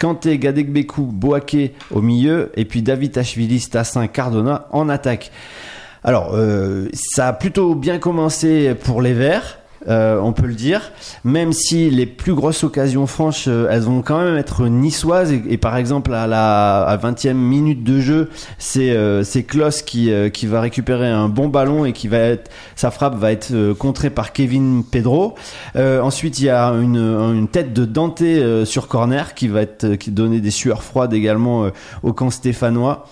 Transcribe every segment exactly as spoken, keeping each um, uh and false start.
Kanté, Gadegbekou, Boaké au milieu, et puis Davitashvili, Stassin, Cardona en attaque. Alors, euh, ça a plutôt bien commencé pour les Verts. Euh, on peut le dire, même si les plus grosses occasions franches, euh, elles vont quand même être niçoises. Et, et par exemple, à la à vingtième minute de jeu, c'est euh, c'est Klos qui euh, qui va récupérer un bon ballon et qui va être, sa frappe va être euh, contrée par Kevin Pedro. Euh, ensuite, il y a une une tête de Dante euh, sur corner qui va être qui donner des sueurs froides également euh, au camp stéphanois.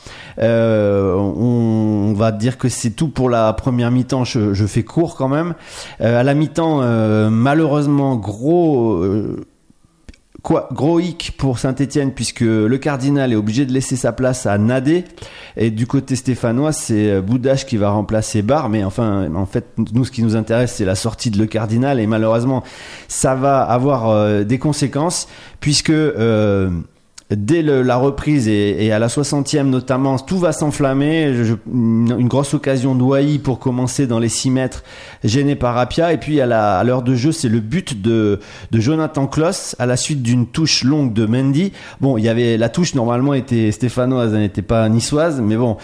Euh, on, on va dire que c'est tout pour la première mi-temps. Je, je fais court quand même. Euh, à la mi-temps, euh, malheureusement, gros, euh, quoi, gros hic pour Saint-Etienne puisque le Cardinal est obligé de laisser sa place à Nadé. Et du côté stéphanois, c'est Boudache qui va remplacer Barre. Mais enfin, en fait, nous, ce qui nous intéresse, c'est la sortie de le Cardinal. Et malheureusement, ça va avoir euh, des conséquences puisque euh, dès le, la reprise et, et à la soixantième notamment, tout va s'enflammer. Je, une, une grosse occasion de Wai pour commencer dans les six mètres, gêné par Apia. Et puis à, la, à l'heure de jeu, c'est le but de, de Jonathan Klos à la suite d'une touche longue de Mendy. Bon, il y avait la touche normalement était stéphanoise, elle n'était pas niçoise, mais bon,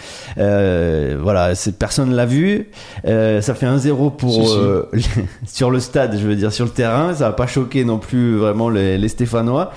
euh, voilà, c'est, personne l'a vu. Euh, ça fait un zéro pour si, si. Euh, sur le stade, je veux dire sur le terrain. Ça n'a pas choqué non plus vraiment les, les Stéphanois.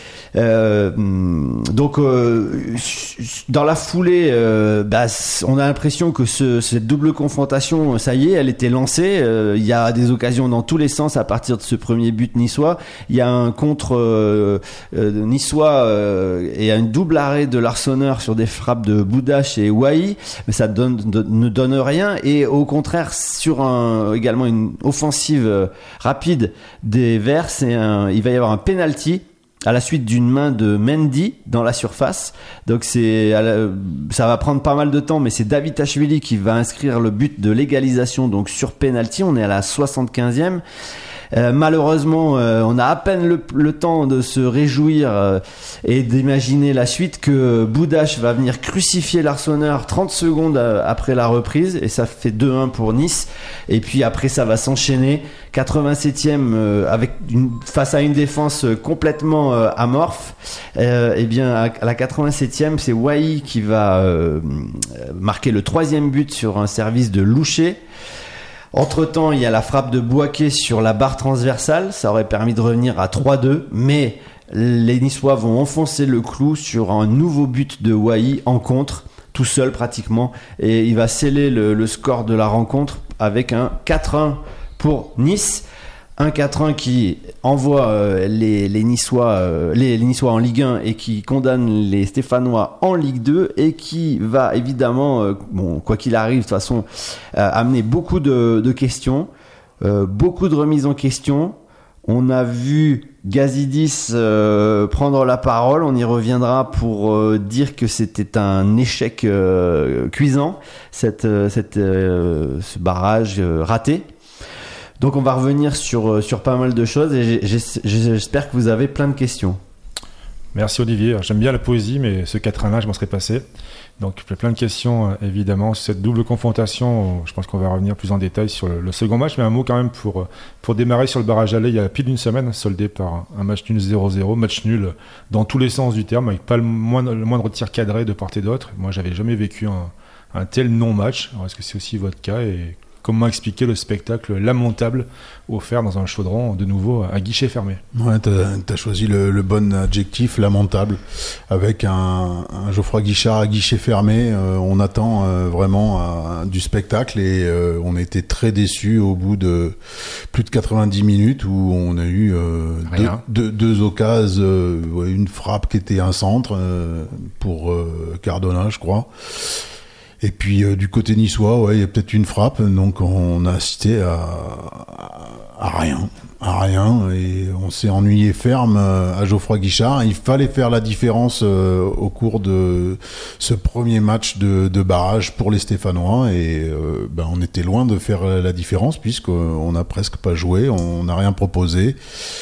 Euh, donc euh, dans la foulée euh, bah, on a l'impression que ce, cette double confrontation, ça y est, elle était lancée. Euh, il y a des occasions dans tous les sens à partir de ce premier but niçois. Il y a un contre euh, euh, niçois euh, et un double arrêt de l'Arseneur sur des frappes de Boudache et Wai, mais ça donne, de, ne donne rien. Et au contraire, sur un, également une offensive euh, rapide des Verts, c'est un, il va y avoir un penalty à la suite d'une main de Mendy dans la surface. Donc c'est, ça va prendre pas mal de temps, mais c'est Davitashvili qui va inscrire le but de l'égalisation donc sur penalty. On est à la soixante-quinzième. Euh, malheureusement, euh, on a à peine le, le temps de se réjouir euh, et d'imaginer la suite que Boudache va venir crucifier l'Arseneur trente secondes euh, après la reprise et ça fait deux un pour Nice. Et puis après, ça va s'enchaîner. quatre-vingt-septième euh, avec une, face à une défense complètement euh, amorphe. Euh, et bien à, à la quatre-vingt-septième, c'est Wai qui va euh, marquer le troisième but sur un service de Louché. Entre-temps, il y a la frappe de Boaké sur la barre transversale. Ça aurait permis de revenir à trois deux. Mais les Niçois vont enfoncer le clou sur un nouveau but de Wai en contre, tout seul pratiquement. Et il va sceller le, le score de la rencontre avec un quatre un pour Nice. Un quatre un qui envoie euh, les, les, Niçois, euh, les, les Niçois en Ligue un et qui condamne les Stéphanois en Ligue deux et qui va évidemment, euh, bon, quoi qu'il arrive, de toute façon, euh, amener beaucoup de, de questions, euh, beaucoup de remises en question. On a vu Gazidis euh, prendre la parole, on y reviendra pour euh, dire que c'était un échec euh, cuisant, cette, euh, cette, euh, ce barrage euh, raté. Donc on va revenir sur, sur pas mal de choses et j'espère que vous avez plein de questions. Merci Olivier, j'aime bien la poésie mais ce quatre un là je m'en serais passé. Donc plein de questions évidemment sur cette double confrontation, je pense qu'on va revenir plus en détail sur le, le second match, mais un mot quand même pour, pour démarrer sur le barrage aller il y a plus d'une semaine, soldé par un match nul zéro zéro, match nul dans tous les sens du terme, avec pas le moindre, le moindre tir cadré de part et d'autre. Moi j'avais jamais vécu un, un tel non-match, alors est-ce que c'est aussi votre cas et comment expliquer le spectacle lamentable offert dans un chaudron de nouveau à guichet fermé? Ouais, t'as, t'as choisi le, le bon adjectif, lamentable, avec un, un Geoffroy Guichard à guichet fermé. Euh, on attend euh, vraiment euh, du spectacle et euh, on a été très déçus au bout de plus de quatre-vingt-dix minutes où on a eu euh, deux, deux, deux occasions, euh, une frappe qui était un centre euh, pour euh, Cardona, je crois. Et puis euh, du côté niçois, ouais, il y a peut-être une frappe, donc on a assisté à, à, à rien, à rien, et on s'est ennuyé ferme euh, à Geoffroy Guichard. Il fallait faire la différence euh, au cours de ce premier match de, de barrage pour les Stéphanois, et euh, ben on était loin de faire la différence puisqu'on n'a presque pas joué, on n'a rien proposé.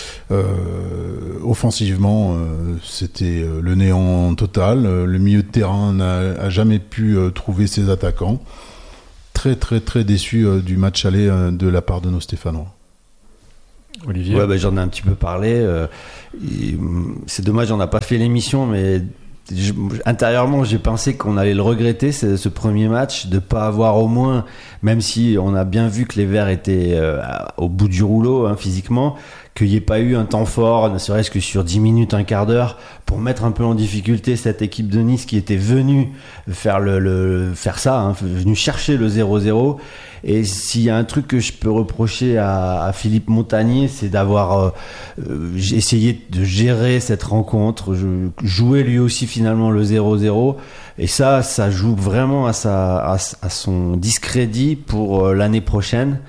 Euh, offensivement, euh, c'était euh, le néant total. Euh, le milieu de terrain n'a a jamais pu euh, trouver ses attaquants. Très très très déçu euh, du match aller euh, de la part de nos Stéphanois. Olivier. Ouais, bah, j'en ai un petit peu parlé. Euh, et, c'est dommage, on n'a pas fait l'émission, mais je, intérieurement, j'ai pensé qu'on allait le regretter, ce, ce premier match, de pas avoir au moins, même si on a bien vu que les Verts étaient euh, au bout du rouleau hein, physiquement, qu'il n'y ait pas eu un temps fort, ne serait-ce que sur dix minutes, un quart d'heure, pour mettre un peu en difficulté cette équipe de Nice qui était venue faire, le, le, faire ça, hein, venue chercher le zéro zéro. Et s'il y a un truc que je peux reprocher à, à Philippe Montagnier, c'est d'avoir euh, euh, essayé de gérer cette rencontre, je, jouer lui aussi finalement le zéro zéro. Et ça, ça joue vraiment à, sa, à, à son discrédit pour euh, l'année prochaine.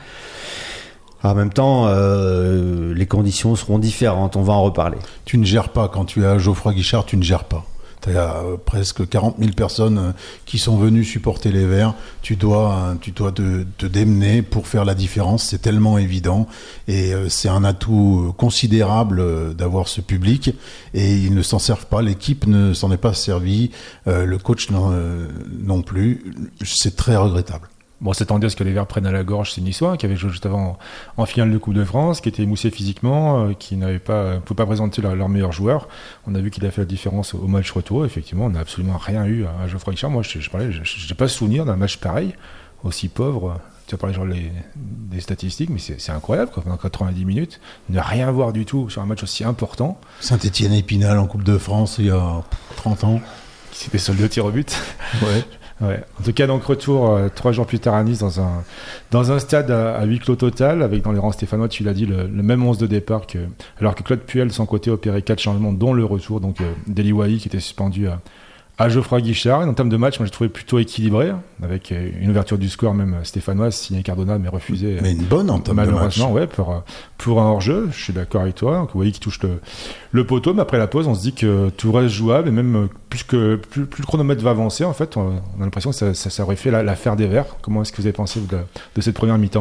En même temps, euh, les conditions seront différentes, on va en reparler. Tu ne gères pas, quand tu es à Geoffroy Guichard, tu ne gères pas. Tu as euh, presque quarante mille personnes euh, qui sont venues supporter les Verts. Tu dois, euh, tu dois te, te démener pour faire la différence. C'est tellement évident. Et euh, c'est un atout considérable euh, d'avoir ce public. Et ils ne s'en servent pas. L'équipe ne s'en est pas servie. Euh, le coach non, euh, non plus. C'est très regrettable. Bon, c'est tendu à ce que les Verts prennent à la gorge ces Niçois, qui avaient joué juste avant en finale de Coupe de France, qui étaient émoussés physiquement, euh, qui n'avaient pas, pouvaient pas présenter leur, leur meilleur joueur. On a vu qu'il a fait la différence au match retour. Effectivement, on n'a absolument rien eu à, à Geoffroy Guichard. Moi, je, je parlais, je n'ai pas souvenir d'un match pareil, aussi pauvre. Tu as parlé genre les, des statistiques, mais c'est, c'est incroyable, quoi. Pendant quatre-vingt-dix minutes, ne rien voir du tout sur un match aussi important. Saint-Étienne Épinal en Coupe de France il y a trente ans. Qui s'était soldé au tir au but. Ouais. Ouais. En tout cas, donc retour euh, trois jours plus tard à Nice dans un, dans un stade à, à huis clos total, avec dans les rangs stéphanois, tu l'as dit, le, le même onze de départ, que, alors que Claude Puel, de son côté, opérait quatre changements, dont le retour donc euh, d'Eli Wahi qui était suspendu à, à Geoffroy Guichard. Et en termes de match, moi j'ai trouvé plutôt équilibré, avec euh, une ouverture du score même stéphanoise, signée Cardona, mais refusée. Mais une bonne en termes de match. Malheureusement, ouais, pour, pour un hors-jeu, je suis d'accord avec toi. Donc Wahi qui touche le, le poteau, mais après la pause, on se dit que tout reste jouable, et même plus, que, plus, plus le chronomètre va avancer, en fait, on, on a l'impression que ça, ça, ça aurait fait la, l'affaire des Verts. Comment est-ce que vous avez pensé de, de cette première mi-temps ?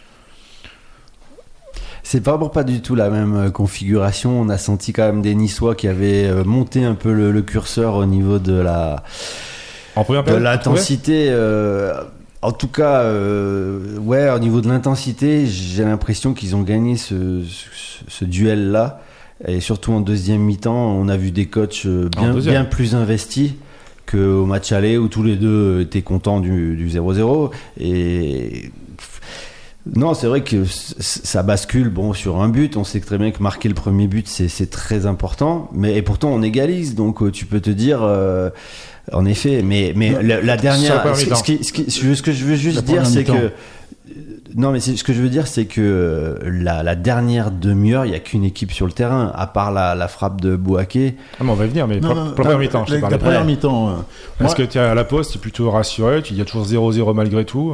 C'est pas, pas du tout la même configuration. On a senti quand même des Niçois qui avaient monté un peu le, le curseur au niveau de la, en première de l'intensité. Euh, en tout cas, euh, ouais, au niveau de l'intensité, j'ai l'impression qu'ils ont gagné ce, ce, ce duel-là. Et surtout en deuxième mi-temps, on a vu des coachs bien, bien plus investis qu'au match aller où tous les deux étaient contents du, du zéro zéro. Et non, c'est vrai que ça bascule bon, sur un but. On sait très bien que marquer le premier but, c'est, c'est très important. Mais, et pourtant, on égalise. Donc, tu peux te dire, euh, en effet, mais, mais non, la, la dernière. Ce, ce, qui, ce, qui, ce que je veux juste dire, c'est mi-temps. que. Non, mais c'est, ce que je veux dire, c'est que la, la dernière demi-heure, il n'y a qu'une équipe sur le terrain, à part la, la frappe de Bouaké. Ah, mais on va venir, mais pour la première mi-temps, je te parle. La première mi-temps. Euh, Est-ce que tu es à la poste, tu es plutôt rassuré, il y a toujours zéro zéro malgré tout?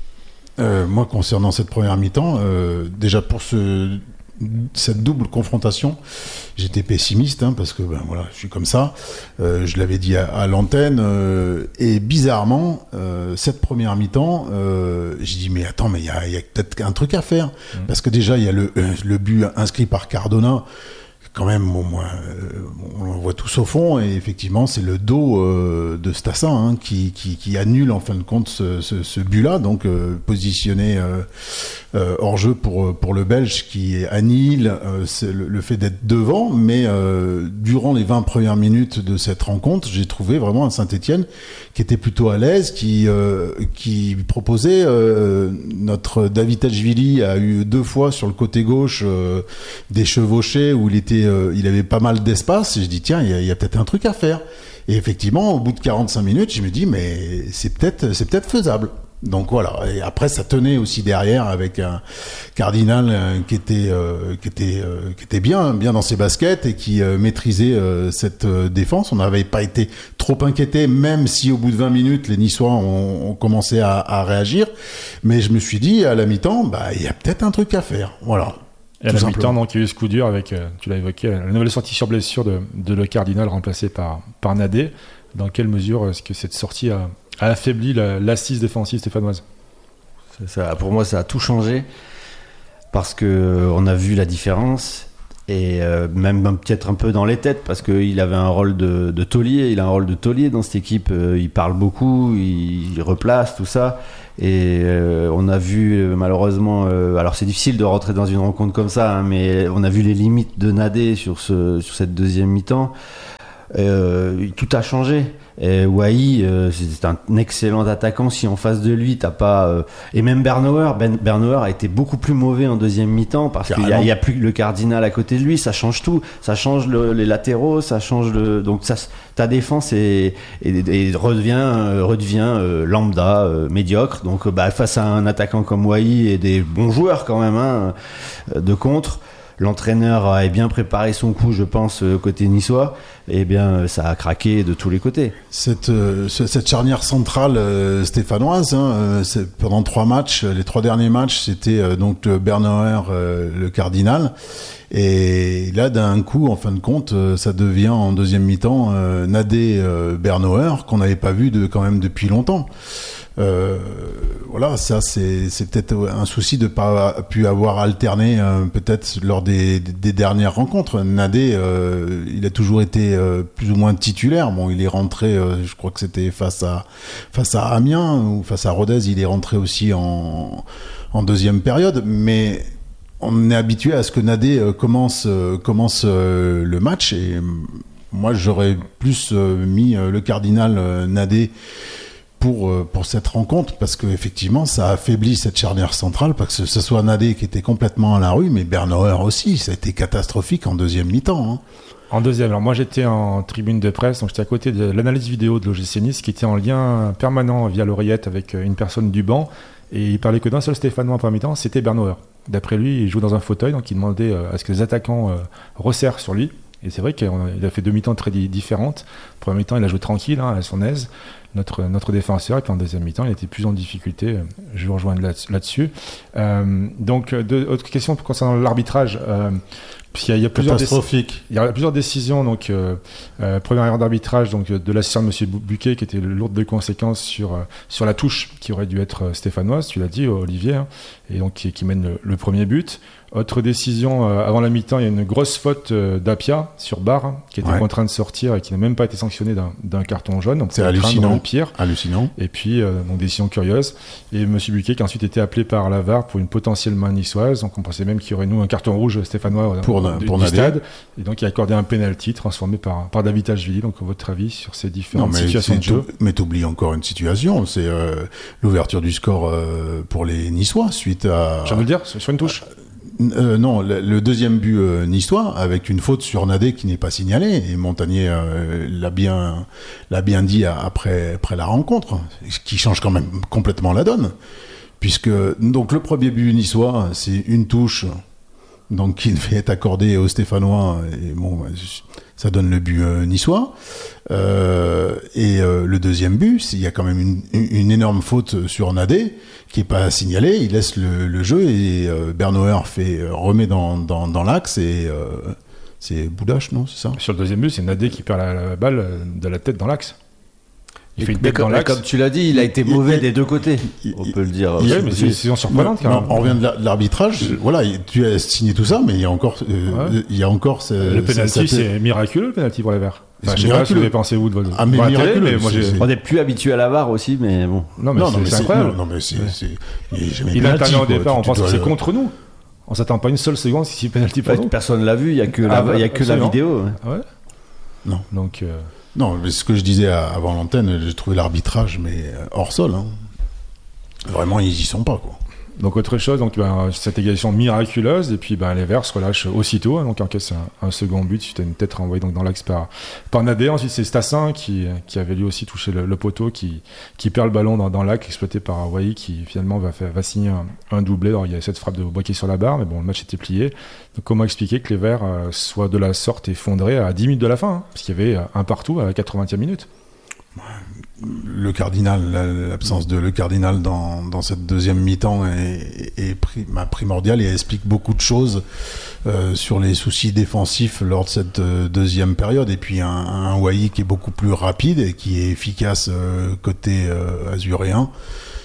Euh, moi, concernant cette première mi-temps, euh, déjà pour ce, cette double confrontation, j'étais pessimiste hein, parce que ben voilà, je suis comme ça. Euh, je l'avais dit à, à l'antenne euh, et bizarrement, euh, cette première mi-temps, euh, j'ai dit mais attends, mais il y a, y a peut-être un truc à faire mmh. parce que déjà il y a le, le but inscrit par Cardona. Quand même, bon, moi, euh, on le voit tous au fond, et effectivement, c'est le dos euh, de Stassin hein, qui, qui, qui annule en fin de compte ce, ce, ce but-là, donc euh, positionné euh, euh, hors jeu pour pour le Belge qui annule euh, c'est le, le fait d'être devant, mais euh, durant les vingt premières minutes de cette rencontre, j'ai trouvé vraiment un Saint-Étienne qui était plutôt à l'aise, qui euh, qui proposait euh, notre David Tachvili a eu deux fois sur le côté gauche euh, des chevauchés où il était Euh, il avait pas mal d'espace et je dis tiens il y a, il y a peut-être un truc à faire et effectivement au bout de quarante-cinq minutes je me dis mais c'est peut-être c'est peut-être faisable donc voilà et après ça tenait aussi derrière avec un Cardinal euh, qui était euh, qui était euh, qui était bien bien dans ses baskets et qui euh, maîtrisait euh, cette euh, défense. On n'avait pas été trop inquiété même si au bout de vingt minutes les Niçois ont, ont commencé à, à réagir mais je me suis dit à la mi-temps bah il y a peut-être un truc à faire voilà. Et à la mi-temps, donc, il y a eu ce coup dur avec, euh, tu l'as évoqué, la nouvelle sortie sur blessure de, de le Cardinal remplacé par, par Nadé. Dans quelle mesure est-ce que cette sortie a, a affaibli la, l'assise défensive stéphanoise ? ça, Pour moi, ça a tout changé parce qu'on a vu la différence. Et euh, même, même peut-être un peu dans les têtes parce qu'il avait un rôle de, de taulier, il a un rôle de taulier dans cette équipe, euh, il parle beaucoup, il, il replace tout ça et euh, on a vu euh, malheureusement, euh, alors c'est difficile de rentrer dans une rencontre comme ça, hein, mais on a vu les limites de Nadé sur, ce, sur cette deuxième mi-temps. Euh, tout a changé. Et Wai, euh, c'est un excellent attaquant. Si en face de lui, t'as pas. Euh, et même Bernauer, ben, Bernauer a été beaucoup plus mauvais en deuxième mi-temps parce qu'il y a, il y a plus le Cardinal à côté de lui. Ça change tout. Ça change le, les latéraux. Ça change le. Donc ça, ta défense est, est, est redevient, euh, redevient euh, lambda, euh, médiocre. Donc bah, face à un attaquant comme Wai et des bons joueurs quand même hein, de contre. L'entraîneur avait bien préparé son coup, je pense, côté niçois. Et bien, ça a craqué de tous les côtés. Cette, euh, cette charnière centrale euh, stéphanoise, hein, euh, c'est, pendant trois matchs, les trois derniers matchs, c'était euh, donc Bernauer, euh, le Cardinal. Et là, d'un coup, en fin de compte, euh, ça devient en deuxième mi-temps euh, Nadé euh, Bernauer qu'on n'avait pas vu de, quand même depuis longtemps. Euh, voilà, ça c'est, c'est peut-être un souci de pas pu avoir alterné euh, peut-être lors des, des, des dernières rencontres. Nadé, euh, il a toujours été euh, plus ou moins titulaire. Bon, il est rentré, euh, je crois que c'était face à face à Amiens ou face à Rodez, il est rentré aussi en en deuxième période, mais on est habitué à ce que Nadé euh, commence euh, commence euh, le match et euh, moi j'aurais plus euh, mis euh, le Cardinal euh, Nadé pour pour cette rencontre parce que effectivement ça affaiblit cette charnière centrale parce que ce soit Nadé qui était complètement à la rue mais Bernauer aussi, ça a été catastrophique en deuxième mi-temps hein. En deuxième, alors moi j'étais en tribune de presse, donc j'étais à côté de l'analyse vidéo de l'O G C Nice qui était en lien permanent via l'oreillette avec une personne du banc et il parlait que d'un seul Stéphanois en premier mi-temps, c'était Bernauer. D'après lui, il joue dans un fauteuil, donc il demandait à ce que les attaquants resserrent sur lui. Et c'est vrai qu'il a fait deux mi-temps très différentes. En premier mi-temps, il a joué tranquille, hein, à son aise, notre, notre défenseur. Et puis en deuxième mi-temps, il était plus en difficulté. Je vous rejoins là, là-dessus. Euh, donc, deux, autre question concernant l'arbitrage. Euh, Il y, a, il, y a plusieurs Catastrophique. Déc- il y a plusieurs décisions. Donc, euh, euh, première erreur d'arbitrage donc, de l'assistant de M. Buquet qui était lourde de conséquences sur, euh, sur la touche qui aurait dû être stéphanoise, tu l'as dit, Olivier, hein, et donc qui, qui mène le, le premier but. Autre décision, euh, avant la mi-temps, il y a une grosse faute euh, d'Apia sur Barre hein, qui était ouais. contraint de sortir et qui n'a même pas été sanctionné d'un, d'un carton jaune. Donc c'est hallucinant. Le pire. hallucinant. Et puis, euh, donc, décision curieuse. Et M. Buquet qui a ensuite été appelé par la V A R pour une potentielle main niçoise. Donc on pensait même qu'il y aurait nous un carton rouge stéphanois pour, euh, du, pour du Nadé. Stade. Et donc il a accordé un penalty transformé par, par David Ashvili. Donc votre avis sur ces différentes non, mais situations de jeu? Mais t'oublies encore une situation, c'est euh, l'ouverture du score euh, pour les Niçois suite à... Je viens de le dire, sur une touche. Euh, non, le, le deuxième but euh, niçois avec une faute sur Nadé qui n'est pas signalée et Montagnier euh, l'a bien l'a bien dit après après la rencontre, ce qui change quand même complètement la donne, puisque donc le premier but niçois c'est une touche donc qui devait être accordée aux Stéphanois et bon ça donne le but euh, niçois euh, et euh, le deuxième but il y a quand même une, une énorme faute sur Nadé qui est pas signalé, il laisse le, le jeu et euh, Bernauer fait euh, remet dans, dans, dans l'axe et euh, c'est Boudache, non, c'est ça? Sur le deuxième but, c'est Nadé qui perd la, la balle de la tête dans l'axe. Il et fait une tête dans l'axe. Comme tu l'as dit, il a été mauvais il, des deux côtés. Il, on peut le dire. Oui, mais c'est, c'est surprenant. Non, on revient de l'arbitrage. Voilà, tu as signé tout ça, mais il y a encore, euh, ouais. il y a encore. Ce, le penalty, c'est, c'est miraculeux le penalty pour les Verts. Enfin, je sais pas ce que vous pensez vous de votre. Ah, mais miraculeux. Mais moi, c'est, c'est... On est plus habitué à la V A R aussi, mais bon. Non, mais, non, c'est, mais c'est incroyable. Non, mais c'est. c'est... Il a intervenu au départ. On pense que c'est contre nous. On s'attend pas une seule seconde si c'est penalty pour nous. Personne l'a vu. Il y a que la, il y a que la vidéo. Ouais. Non. Donc. Non, mais ce que je disais avant l'antenne, j'ai trouvé l'arbitrage, mais hors sol. Hein. Vraiment, ils y sont pas, quoi. Donc autre chose, donc ben, cette égalisation miraculeuse, et puis ben, les Verts se relâchent aussitôt, hein, donc encaissent un, un second but suite à une tête renvoyée donc, dans l'axe par, par Nadé. Ensuite c'est Stassin qui, qui avait lui aussi touché le, le poteau, qui, qui perd le ballon dans, dans l'axe, exploité par Hawaii, qui finalement va, faire, va signer un, un doublé. Alors il y a cette frappe de Boaké sur la barre, mais bon, le match était plié. Donc comment expliquer que les Verts euh, soient de la sorte effondrés à dix minutes de la fin, hein, parce qu'il y avait un partout à la quatre-vingtième minute. Le Cardinal, l'absence de Le Cardinal dans, dans cette deuxième mi-temps est, est primordiale et elle explique beaucoup de choses euh, sur les soucis défensifs lors de cette euh, deuxième période. Et puis un, un Wai qui est beaucoup plus rapide et qui est efficace euh, côté euh, azuréen.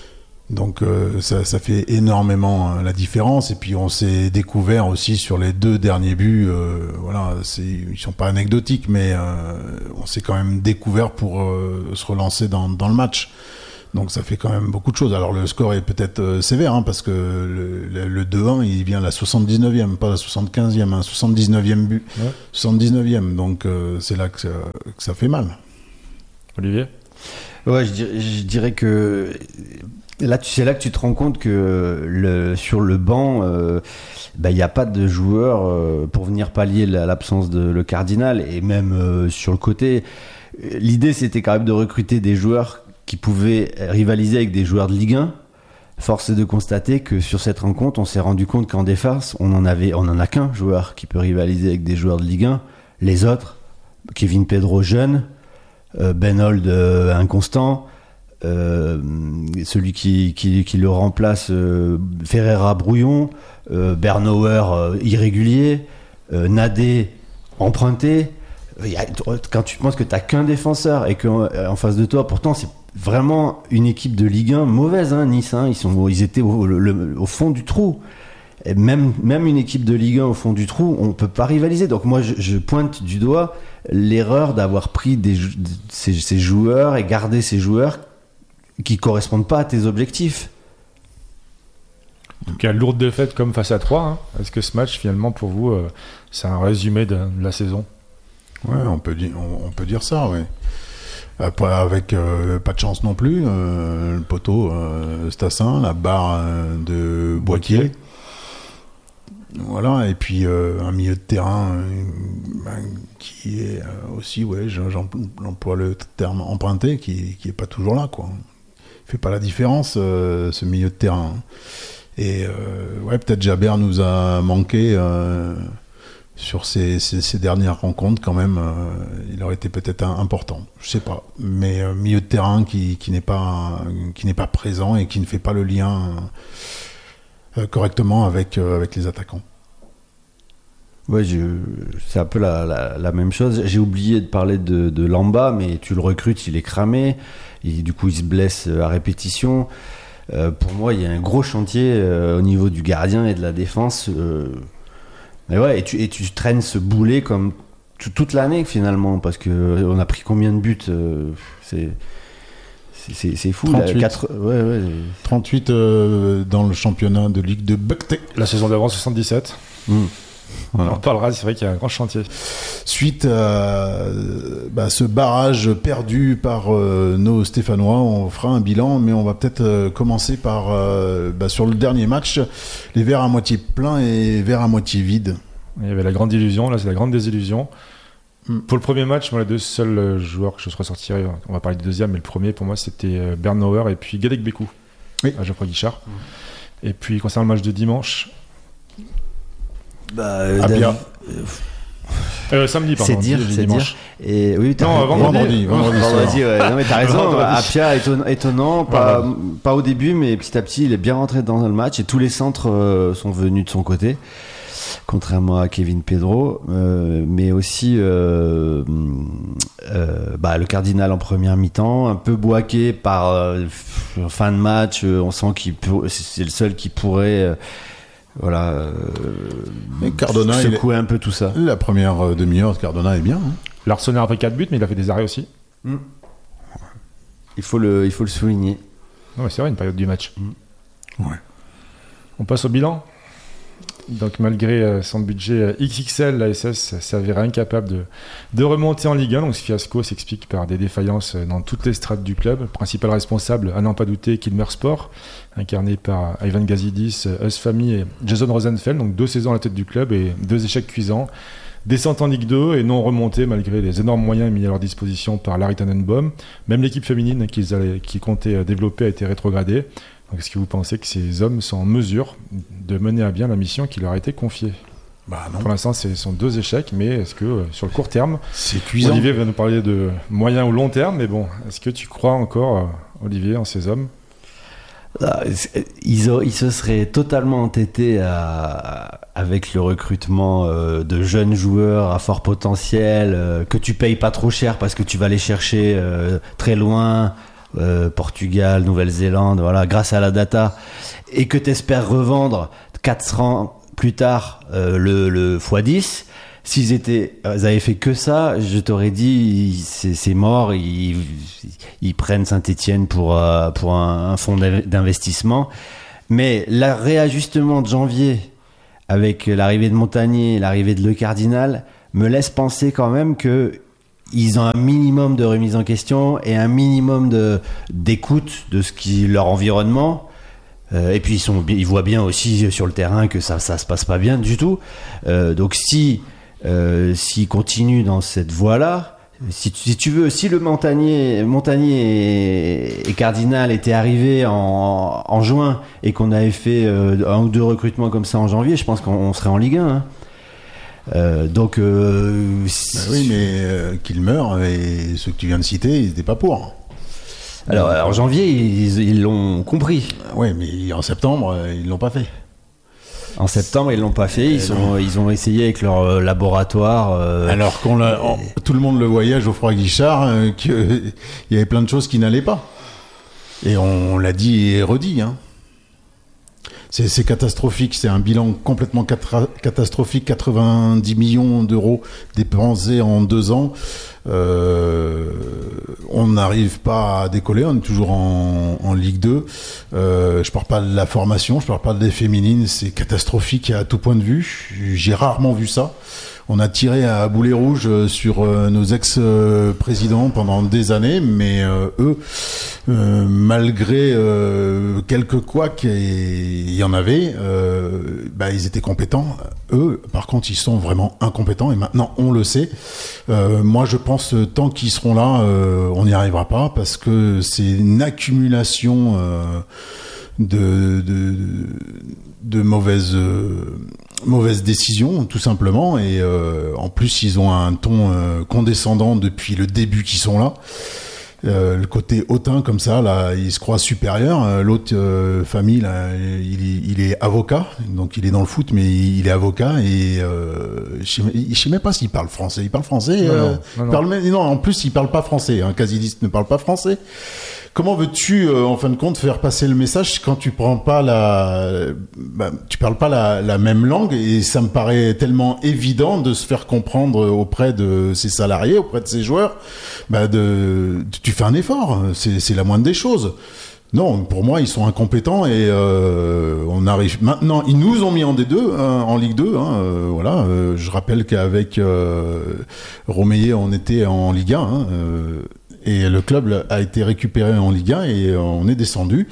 Donc euh, ça, ça fait énormément euh, la différence. Et puis on s'est découvert aussi sur les deux derniers buts. Euh, voilà, c'est, ils sont pas anecdotiques, mais euh, on s'est quand même découvert pour euh, se relancer dans, dans le match. Donc ça fait quand même beaucoup de choses. Alors le score est peut-être euh, sévère, hein, parce que le, le, le deux un, il vient à la soixante-dix-neuvième, pas la soixante-quinzième, hein, soixante-dix-neuvième but, ouais. soixante-dix-neuvième. Donc euh, c'est là que ça, que ça fait mal. Olivier ? Ouais, je dirais, je dirais que là, tu, c'est là que tu te rends compte que le, sur le banc, euh, bah, il n'y a pas de joueurs euh, pour venir pallier l'absence de le Cardinal, et même euh, sur le côté. L'idée, c'était quand même de recruter des joueurs qui pouvaient rivaliser avec des joueurs de Ligue un. Force est de constater que sur cette rencontre, on s'est rendu compte qu'en défense, on en avait, on en a qu'un joueur qui peut rivaliser avec des joueurs de Ligue un. Les autres, Kevin Pedro jeune, euh, Ben Hold euh, inconstant, euh, celui qui, qui, qui le remplace, euh, Ferreira brouillon, euh, Bernauer euh, irrégulier, euh, Nadé emprunté. Quand tu penses que t'as qu'un défenseur et qu'en face de toi, pourtant c'est vraiment une équipe de Ligue un mauvaise, hein, Nice, hein, ils, sont, ils étaient au, le, au fond du trou. Et même, même une équipe de Ligue un au fond du trou, on ne peut pas rivaliser. Donc moi, je, je pointe du doigt l'erreur d'avoir pris des, ces, ces joueurs et gardé ces joueurs qui ne correspondent pas à tes objectifs. Donc, il y a lourde défaite comme face à Troyes. Hein. Est-ce que ce match, finalement, pour vous, euh, c'est un résumé de, de la saison ? Ouais, on peut dire, on, on peut dire ça, oui. Après, avec euh, pas de chance non plus, euh, le poteau euh, Stassin, la barre euh, de Boiquier. Voilà, et puis euh, un milieu de terrain euh, ben, qui est euh, aussi, ouais, j'emploie le terme emprunté, qui, qui est pas toujours là, quoi. Il fait pas la différence, euh, ce milieu de terrain. Et euh, ouais, peut-être Jaber nous a manqué. Euh, Sur ces, ces, ces dernières rencontres, quand même, euh, il aurait été peut-être un, important. Je sais pas, mais euh, milieu de terrain qui, qui n'est pas qui n'est pas présent et qui ne fait pas le lien euh, correctement avec euh, avec les attaquants. Ouais, je, c'est un peu la, la, la même chose. J'ai oublié de parler de, de Lamba, mais tu le recrutes, il est cramé, et du coup il se blesse à répétition. Euh, pour moi, il y a un gros chantier euh, au niveau du gardien et de la défense. Euh, Mais ouais, et tu, et tu traînes ce boulet comme t- toute l'année finalement, parce que on a pris combien de buts, euh, c'est, c'est, c'est, c'est fou. trente-huit. Là, quatre, ouais, ouais. trente-huit euh, dans le championnat de Ligue de Buckté. La saison d'avant, soixante-dix-sept. Mmh. Voilà. On en parlera, c'est vrai qu'il y a un grand chantier. Suite à bah, ce barrage perdu par euh, nos Stéphanois, on fera un bilan, mais on va peut-être euh, commencer par euh, bah, sur le dernier match, les verres à moitié pleins et verres à moitié vides. Il y avait la grande illusion, là c'est la grande désillusion. Mm. Pour le premier match, moi les deux seuls joueurs que je ressortirais, on va parler du deuxième, mais le premier pour moi c'était Bernauer et puis Gadek Bekou, oui. à Geoffroy Guichard. Mm. Et puis concernant le match de dimanche, Bah, ah, David, bien. Euh, samedi, pardon. C'est dire, c'est dimanche. dire. Et oui, t'as non, vendredi. Vendredi, vendredi, vendredi ouais. Non, mais t'as raison. Apia étonnant, étonnant pas, voilà. pas au début, mais petit à petit, il est bien rentré dans le match et tous les centres euh, sont venus de son côté, contrairement à Kevin Pedro, euh, mais aussi euh, euh, bah, le Cardinal en première mi-temps, un peu boaqué par euh, fin de match. Euh, on sent qu'il peut, c'est le seul qui pourrait. Euh, Voilà, euh, mais Cardona, secouer un peu tout ça. La première demi-heure de Cardona est bien. Hein. L'Arsenal a pris quatre buts, mais il a fait des arrêts aussi. Mm. Il faut le, il faut le souligner. Non, mais c'est vrai, une période du match. Mm. Ouais. On passe au bilan. Donc, malgré son budget X X L, l'A S S s'avérait incapable de, de remonter en Ligue un. Donc, ce fiasco s'explique par des défaillances dans toutes les strates du club. Principal responsable, à n'en pas douter, Kilmer Sport, incarné par Ivan Gazidis, Eusfami et Jason Rosenfeld. Donc, deux saisons à la tête du club et deux échecs cuisants. Descente en Ligue deux et non remontée malgré les énormes moyens mis à leur disposition par Larry Tannenbaum. Même l'équipe féminine qu'ils allaient, qu'ils comptaient développer a été rétrogradée. Donc, est-ce que vous pensez que ces hommes sont en mesure de mener à bien la mission qui leur a été confiée ? Bah non. Pour l'instant, ce sont deux échecs, mais est-ce que euh, sur le court terme, c'est cuisant. Olivier va nous parler de moyen ou long terme, mais bon, est-ce que tu crois encore, euh, Olivier, en ces hommes ? Ils, ils se seraient totalement entêtés à, avec le recrutement euh, de jeunes joueurs à fort potentiel, euh, que tu payes pas trop cher parce que tu vas les chercher euh, très loin. euh, Portugal, Nouvelle-Zélande, voilà, grâce à la data, et que tu espères revendre quatre ans plus tard euh, le, le fois dix, s'ils étaient, ils avaient fait que ça, je t'aurais dit, c'est, c'est mort, ils, ils prennent Saint-Étienne pour, euh, pour un, un fonds d'investissement. Mais le réajustement de janvier, avec l'arrivée de Montagnier, l'arrivée de Le Cardinal, me laisse penser quand même que ils ont un minimum de remise en question et un minimum de, d'écoute de ce qui leur environnement. Euh, et puis ils, sont, ils voient bien aussi sur le terrain que ça ça se passe pas bien du tout. Euh, donc si euh, s'ils continuent dans cette voie-là, si tu, si tu veux, si le Montagnier, Montagnier et, et Cardinal étaient arrivés en, en juin et qu'on avait fait euh, un ou deux recrutements comme ça en janvier, je pense qu'on serait en Ligue un. Hein. Euh, donc euh, bah oui, mais euh, qu'ils meurent et ceux que tu viens de citer, ils n'étaient pas pour. Alors euh, en janvier, ils, ils l'ont compris. Oui, mais en septembre, ils l'ont pas fait. En septembre, ils l'ont pas fait. Ils, sont, ils ont essayé avec leur euh, laboratoire. Euh, Alors qu'on l'a, on, tout le monde le voyait, Geoffroy Guichard, euh, qu'il y avait plein de choses qui n'allaient pas. Et on, on l'a dit et redit. Hein. C'est, c'est catastrophique. C'est un bilan complètement catra- catastrophique. quatre-vingt-dix millions d'euros dépensés en deux ans. Euh, on n'arrive pas à décoller, on est toujours en, en Ligue deux. Euh, je parle pas de la formation, je parle pas des féminines, c'est catastrophique à tout point de vue. J'ai rarement vu ça. On a tiré à boulet rouge sur euh, nos ex-présidents pendant des années, mais euh, eux, euh, malgré euh, quelques couacs, et il y en avait, euh, bah, ils étaient compétents. Eux, par contre, ils sont vraiment incompétents, et maintenant, on le sait. Euh, moi, je pense, tant qu'ils seront là, euh, on n'y arrivera pas, parce que c'est une accumulation euh, de... de de mauvaises euh, mauvaises décisions tout simplement, et euh, en plus ils ont un ton euh, condescendant depuis le début qu'ils sont là. Euh, le côté hautain comme ça, là, il se croit supérieur. Euh, l'autre euh, famille, là, il, il est avocat, donc il est dans le foot, mais il, il est avocat, et euh, je sais, sais même pas s'il parle français. Il parle français. Non, euh, non, non, il parle même, non, en plus il parle pas français. Hein, Casillas ne parle pas français. Comment veux-tu, euh, en fin de compte, faire passer le message quand tu prends pas la, bah, tu parles pas la, la même langue, et ça me paraît tellement évident de se faire comprendre auprès de ses salariés, auprès de ses joueurs, bah de, tu fais un effort, c'est, c'est la moindre des choses. Non, pour moi, ils sont incompétents, et euh, on arrive maintenant. Ils nous ont mis en D deux, hein, en Ligue deux. Hein, euh, voilà. Euh, je rappelle qu'avec euh, Romeyer, on était en Ligue un. Hein, euh, Et le club a été récupéré en Ligue un, et on est descendu.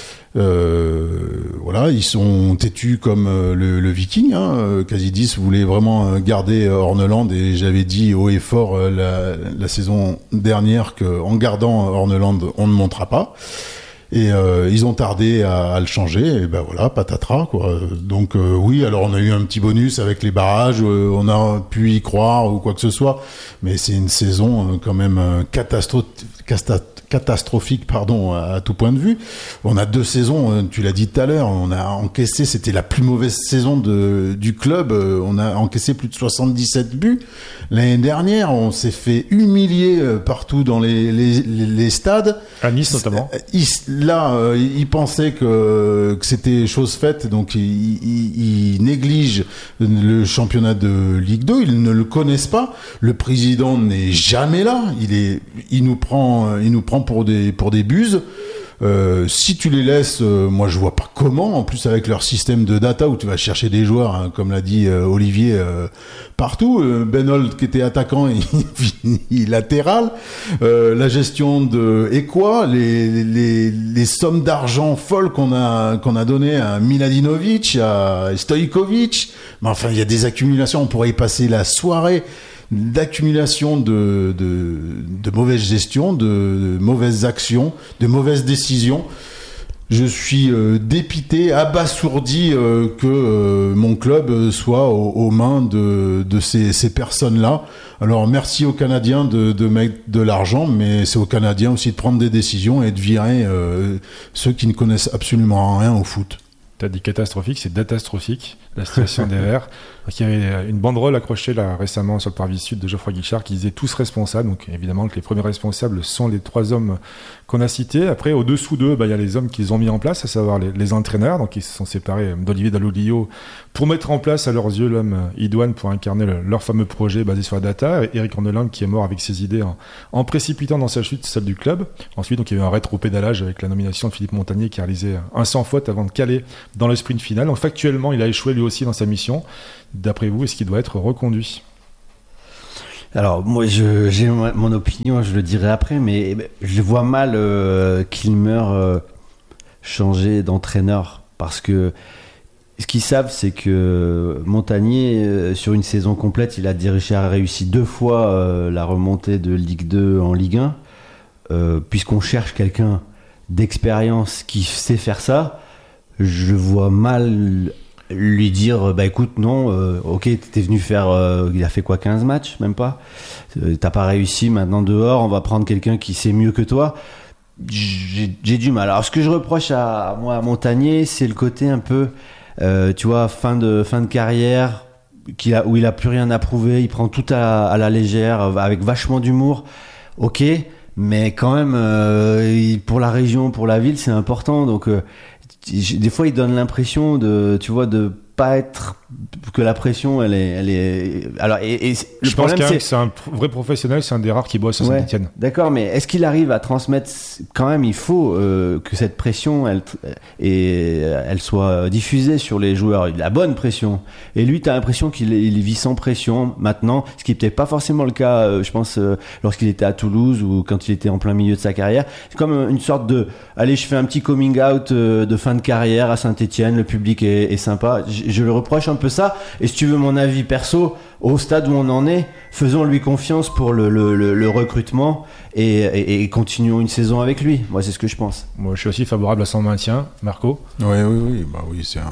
Euh, voilà, ils sont têtus comme le, le Viking. Hein. Casillas voulait vraiment garder Orneland, et j'avais dit haut et fort la, la saison dernière qu'en gardant Orneland, on ne montera pas. Et euh, ils ont tardé à, à le changer, et ben voilà, patatras quoi. Donc euh, oui, alors on a eu un petit bonus avec les barrages, euh, on a pu y croire ou quoi que ce soit, mais c'est une saison euh, quand même euh, catastro- casta- catastrophique, pardon, à, à tout point de vue. On a deux saisons, euh, tu l'as dit tout à l'heure, on a encaissé, c'était la plus mauvaise saison de, du club, euh, on a encaissé plus de soixante-dix-sept buts. L'année dernière, on s'est fait humilier euh, partout dans les, les, les, les stades. À Nice notamment. Il, là, euh, il pensait que, que c'était chose faite, donc il, il, il néglige le championnat de Ligue deux. Ils ne le connaissent pas. Le président n'est jamais là. Il est, il nous prend, il nous prend pour des pour des buses. Euh, si tu les laisses, euh, moi je vois pas comment. En plus avec leur système de data où tu vas chercher des joueurs, hein, comme l'a dit euh, Olivier, euh, partout. Euh, Ben Holt qui était attaquant, il finit latéral. Euh, la gestion de Ekwa, les, les les sommes d'argent folles qu'on a qu'on a donné à Miladinovic, à Stojkovic. Mais enfin il y a des accumulations. On pourrait y passer la soirée d'accumulation de, de, de mauvaise gestion, de, de mauvaises actions, de mauvaises décisions. Je suis euh, dépité, abasourdi euh, que euh, mon club soit aux, aux mains de, de ces, ces personnes-là. Alors merci aux Canadiens de, de mettre de l'argent, mais c'est aux Canadiens aussi de prendre des décisions et de virer euh, ceux qui ne connaissent absolument rien au foot. Tu as dit catastrophique, c'est catastrophique, la situation des Verts. Donc, il y avait une banderole accrochée là, récemment sur le parvis sud de Geoffroy Guichard qui disait tous responsables. Donc évidemment que les premiers responsables sont les trois hommes qu'on a cités. Après, au-dessous d'eux, bah, il y a les hommes qu'ils ont mis en place, à savoir les, les entraîneurs. Donc ils se sont séparés d'Olivier Dalloglio pour mettre en place à leurs yeux l'homme idoine pour incarner le, leur fameux projet basé sur la data. Et Eric Orneland qui est mort avec ses idées en, en précipitant dans sa chute celle du club. Ensuite, donc, il y a eu un rétro-pédalage avec la nomination de Philippe Montagnier qui a réalisé un sans faute avant de caler dans le sprint final. Donc factuellement, il a échoué lui aussi dans sa mission. D'après vous, est-ce qu'il doit être reconduit ? Alors moi je, j'ai mon opinion, je le dirai après, mais je vois mal euh, Kilmer euh, changer d'entraîneur parce que ce qu'ils savent c'est que Montagnier euh, sur une saison complète il a dirigé, a réussi deux fois euh, la remontée de Ligue deux en Ligue un, euh, puisqu'on cherche quelqu'un d'expérience qui sait faire ça, je vois mal lui dire bah écoute non euh, ok t'es venu faire euh, il a fait quoi quinze matchs même pas euh, t'as pas réussi maintenant dehors on va prendre quelqu'un qui sait mieux que toi. J'ai, j'ai du mal. Alors ce que je reproche à moi à Montagnier c'est le côté un peu euh, tu vois fin de fin de carrière qu'il a, où il a plus rien à prouver, il prend tout à, à la légère avec vachement d'humour, ok mais quand même euh, pour la région, pour la ville c'est important donc euh, des fois il donne l'impression de tu vois de pas être que la pression elle est elle est alors et, et le je problème pense c'est que c'est un vrai professionnel, c'est un des rares qui bosse à ouais, Saint-Etienne. D'accord, mais est-ce qu'il arrive à transmettre quand même il faut euh, que cette pression elle et elle soit diffusée sur les joueurs, la bonne pression. Et lui tu as l'impression qu'il il vit sans pression maintenant, ce qui n'était pas forcément le cas euh, je pense euh, lorsqu'il était à Toulouse ou quand il était en plein milieu de sa carrière. C'est comme une sorte de allez, je fais un petit coming out euh, de fin de carrière à Saint-Etienne, le public est, est sympa. Je, je le reproche un peu ça, et si tu veux mon avis perso, au stade où on en est, faisons-lui confiance pour le, le, le, le recrutement et, et, et continuons une saison avec lui. Moi, c'est ce que je pense. Moi, je suis aussi favorable à son maintien. Marco ? Oui, oui, oui. Bah oui, c'est un,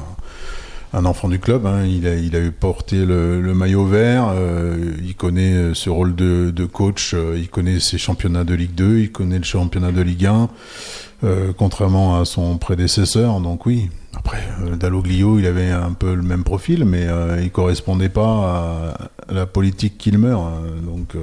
un enfant du club. Hein. Il a, il a porté le, le maillot vert. Euh, il connaît ce rôle de, de coach. Euh, il connaît ses championnats de Ligue deux. Il connaît le championnat de Ligue un. Euh, contrairement à son prédécesseur. Donc oui. Après, euh, Dalloglio, il avait un peu le même profil, mais euh, il correspondait pas à, à la politique Kilmer. Euh, donc, euh,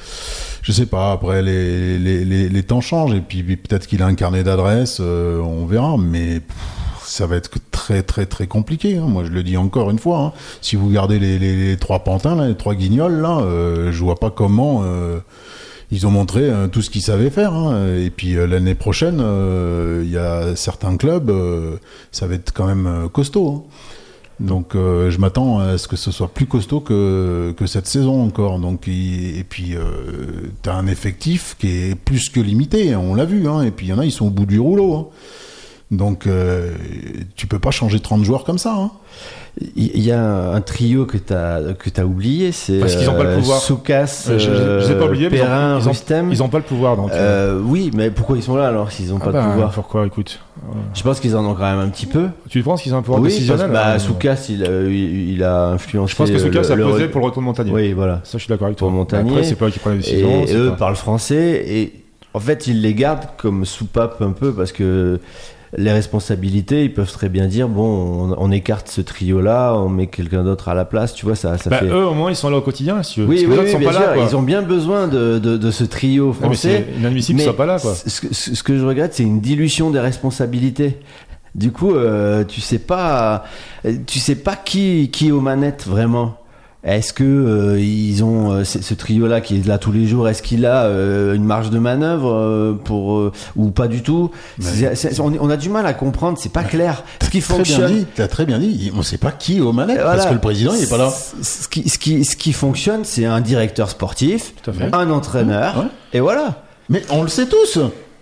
je sais pas. Après, les, les, les, les temps changent, et puis peut-être qu'il a un carnet d'adresses, euh, on verra. Mais pff, ça va être très, très, très compliqué. Hein. Moi, je le dis encore une fois. Hein. Si vous gardez les, les, les trois pantins, là, les trois guignols, là, euh, je vois pas comment. Euh, Ils ont montré euh, tout ce qu'ils savaient faire. Hein. Et puis euh, l'année prochaine, il euh, y a certains clubs, euh, ça va être quand même euh, costaud. Hein. Donc euh, je m'attends à ce que ce soit plus costaud que, que cette saison encore. Donc, et, et puis euh, tu as un effectif qui est plus que limité, on l'a vu. Hein. Et puis il y en a, ils sont au bout du rouleau. Hein. Donc euh, tu peux pas changer trente joueurs comme ça. Hein. Il y a un trio que tu as que tu as oublié, c'est parce qu'ils ont pas le pouvoir. Soukas, euh, je, je, je sais pas oublié, Perrin, ils ont, Rustem. Ils ont pas le pouvoir donc. Euh, oui, mais pourquoi ils sont là alors s'ils ont ah pas bah, de pouvoir? Pourquoi, écoute. Euh... Je pense qu'ils en ont quand même un petit peu. Tu penses qu'ils ont un pouvoir oui, décisionnel? Bah, euh... Soukas, il, il, il a influencé. Je pense que Soukas a le, pesé le... pour le retour de Montagnier. Oui, voilà. Ça, je suis d'accord avec toi. Pour Montagnier. Après, c'est pas eux qui prennent les décisions. Et eux pas... parlent français et en fait, ils les gardent comme soupape un peu parce que. Les responsabilités, ils peuvent très bien dire bon, on, on écarte ce trio-là, on met quelqu'un d'autre à la place, tu vois, ça, ça bah, fait. Eux, au moins, ils sont là au quotidien, si tu veux. Oui, oui, oui, sont bien pas sûr, là, quoi. ils ont bien besoin de, de, de ce trio français. Non, mais c'est inadmissible qu'ils soient pas là, quoi. Ce, ce, ce que je regrette, c'est une dilution des responsabilités. Du coup, euh, tu sais pas, tu sais pas qui, qui est aux manettes vraiment. Est-ce que euh, ils ont euh, ce trio-là qui est là tous les jours? Est-ce qu'il a euh, une marge de manœuvre euh, pour euh, ou pas du tout? c'est, c'est, on, on a du mal à comprendre. C'est pas clair. Ce qui fonctionne. Tu as très bien dit. On ne sait pas qui est aux manettes voilà. Parce que le président il est pas là. Ce qui, ce qui, ce qui fonctionne, c'est un directeur sportif, un entraîneur, ouais. Et voilà. Mais on le sait tous.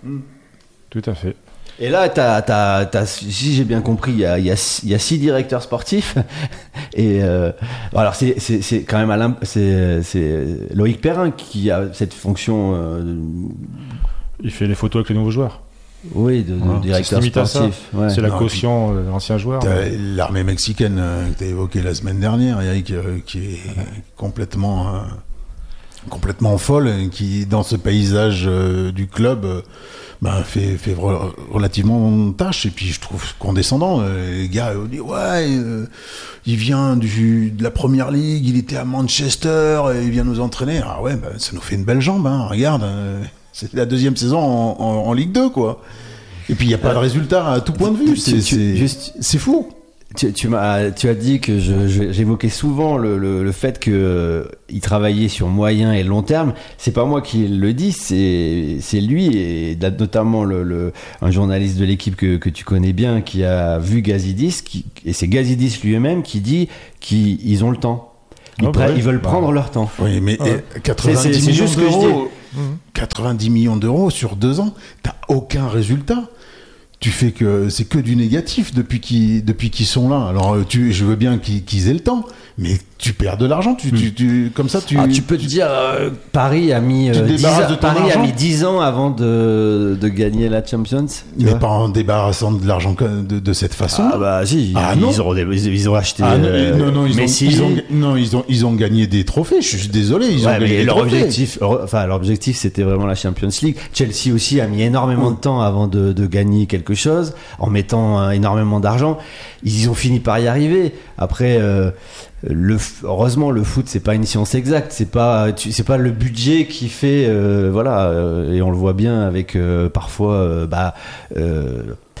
Tout à fait. Et là, t'as, t'as, t'as, si j'ai bien compris, il y a, il y a, il y a six directeurs sportifs. Et euh, alors, c'est, c'est, c'est quand même Alain, c'est, c'est Loïc Perrin qui a cette fonction. Euh, de... Il fait les photos avec les nouveaux joueurs. Oui, de, de ouais, directeur sportif. Ouais. C'est la non, caution puis, de l'ancien joueur. Ouais. L'armée mexicaine euh, que tu as évoquée la semaine dernière, Eric, euh, qui est ouais. complètement, euh, complètement folle, qui dans ce paysage euh, du club. Euh, Ben, fait, fait re- relativement tâche, et puis je trouve condescendant. Euh, les gars, on dit, ouais, euh, il vient du, de la Première Ligue, il était à Manchester, et il vient nous entraîner. Ah ouais, ben, ça nous fait une belle jambe, hein, regarde, euh, c'est la deuxième saison en, en, en Ligue deux, quoi. Et puis il n'y a pas euh, de résultat à tout point de vue, c'est, tu, c'est, juste, c'est fou. Tu, tu, m'as, tu as dit que je, je, j'évoquais souvent le, le, le fait qu'il euh, travaillait sur moyen et long terme. C'est pas moi qui le dis, c'est, c'est lui, et notamment le, le, un journaliste de l'équipe que, que tu connais bien qui a vu Gazidis, qui, et c'est Gazidis lui-même qui dit qu'ils ont le temps. Ils, oh, bah, ils veulent bah. prendre leur temps. Oui, mais ouais. quatre-vingt-dix c'est, c'est, c'est millions juste d'euros, que je dis. quatre-vingt-dix millions d'euros sur deux ans, t'as aucun résultat. Tu fais que c'est que du négatif depuis qu'ils depuis qu'ils sont là. Alors tu, je veux bien qu'ils, qu'ils aient le temps, mais tu perds de l'argent. Tu, hmm. tu, tu comme ça tu. Ah, tu peux te dire euh, Paris a mis euh, dix ans, Paris a mis dix ans avant de de gagner la Champions. Mais vois? Pas en débarrassant de l'argent de, de cette façon. Ah bah si. Ah, ils, non. Ils, ont, ils ont acheté. Ah, non, euh, non, non, ils Messi. ont, ils ont, non, ils ont ils ont gagné des trophées. Je suis désolé. Ils ouais, ont gagné des leur trophées. objectif, enfin leur objectif c'était vraiment la Champions League. Chelsea aussi a mis énormément mmh. de temps avant de, de gagner quelque chose en mettant euh, énormément d'argent. Ils ont fini par y arriver. Après, euh, le, heureusement, le foot c'est pas une science exacte. C'est pas, tu, c'est pas le budget qui fait, euh, voilà. Euh, et on le voit bien avec euh, parfois, euh, bah. Euh,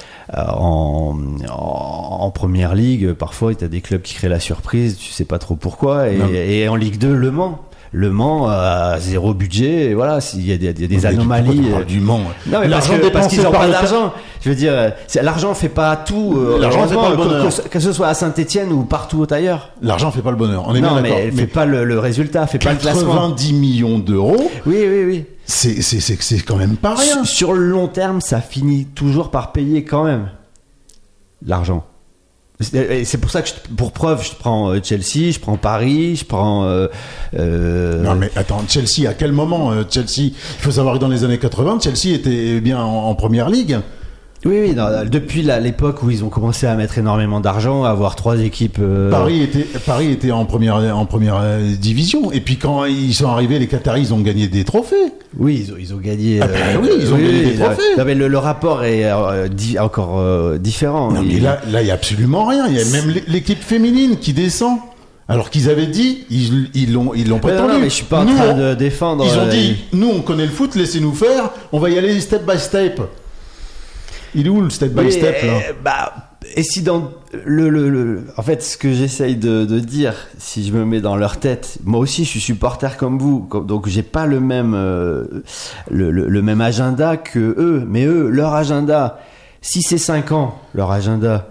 En, en, en première ligue, parfois il y a des clubs qui créent la surprise, tu sais pas trop pourquoi, et, et en Ligue deux, Le Mans. Le Mans a zéro budget, et voilà, il y a des, il y a des anomalies. Du Mans. Non, mais parce, que, parce qu'ils n'ont pas d'argent. Je veux dire, c'est, l'argent fait pas tout. Euh, l'argent fait pas le bonheur. Que, que, que ce soit à Saint-Etienne ou partout ailleurs. L'argent fait pas le bonheur. On est non, bien mais d'accord. Elle mais fait pas le, le résultat, fait pas le classement. quatre-vingt-dix millions d'euros. Oui, oui, oui. C'est, c'est, c'est, c'est quand même pas rien. Sur, sur le long terme, ça finit toujours par payer quand même. L'argent. C'est pour ça que, je, pour preuve, je prends Chelsea, je prends Paris, je prends. Euh, euh... Non mais attends, Chelsea, à quel moment euh, Chelsea, il faut savoir que dans les années quatre-vingts, Chelsea était bien en, en première ligue. Oui, oui, non, depuis la, l'époque où ils ont commencé à mettre énormément d'argent, à avoir trois équipes. Euh... Paris était, Paris était en première, en première division. Et puis quand ils sont arrivés, les Qataris, ils ont gagné des trophées. Oui, ils ont, ils ont gagné. Ah ben euh, oui, ils ont oui, gagné oui, des trophées. Non, mais le, le rapport est euh, di, encore euh, différent. Non, mais là, là, il y a absolument rien. Il y a même l'équipe féminine qui descend. Alors qu'ils avaient dit, ils, ils l'ont, ils l'ont prétendu. Non, non, mais je suis pas en nous, train de défendre. Ils ont euh, dit, nous, on connaît le foot, laissez-nous faire. On va y aller step by step. Il est où le step by oui, step là et, bah, et si dans le, le, le en fait ce que j'essaye de, de dire, si je me mets dans leur tête, moi aussi je suis supporter comme vous, donc j'ai pas le même euh, le, le, le même agenda que eux, mais eux leur agenda, si c'est cinq ans leur agenda,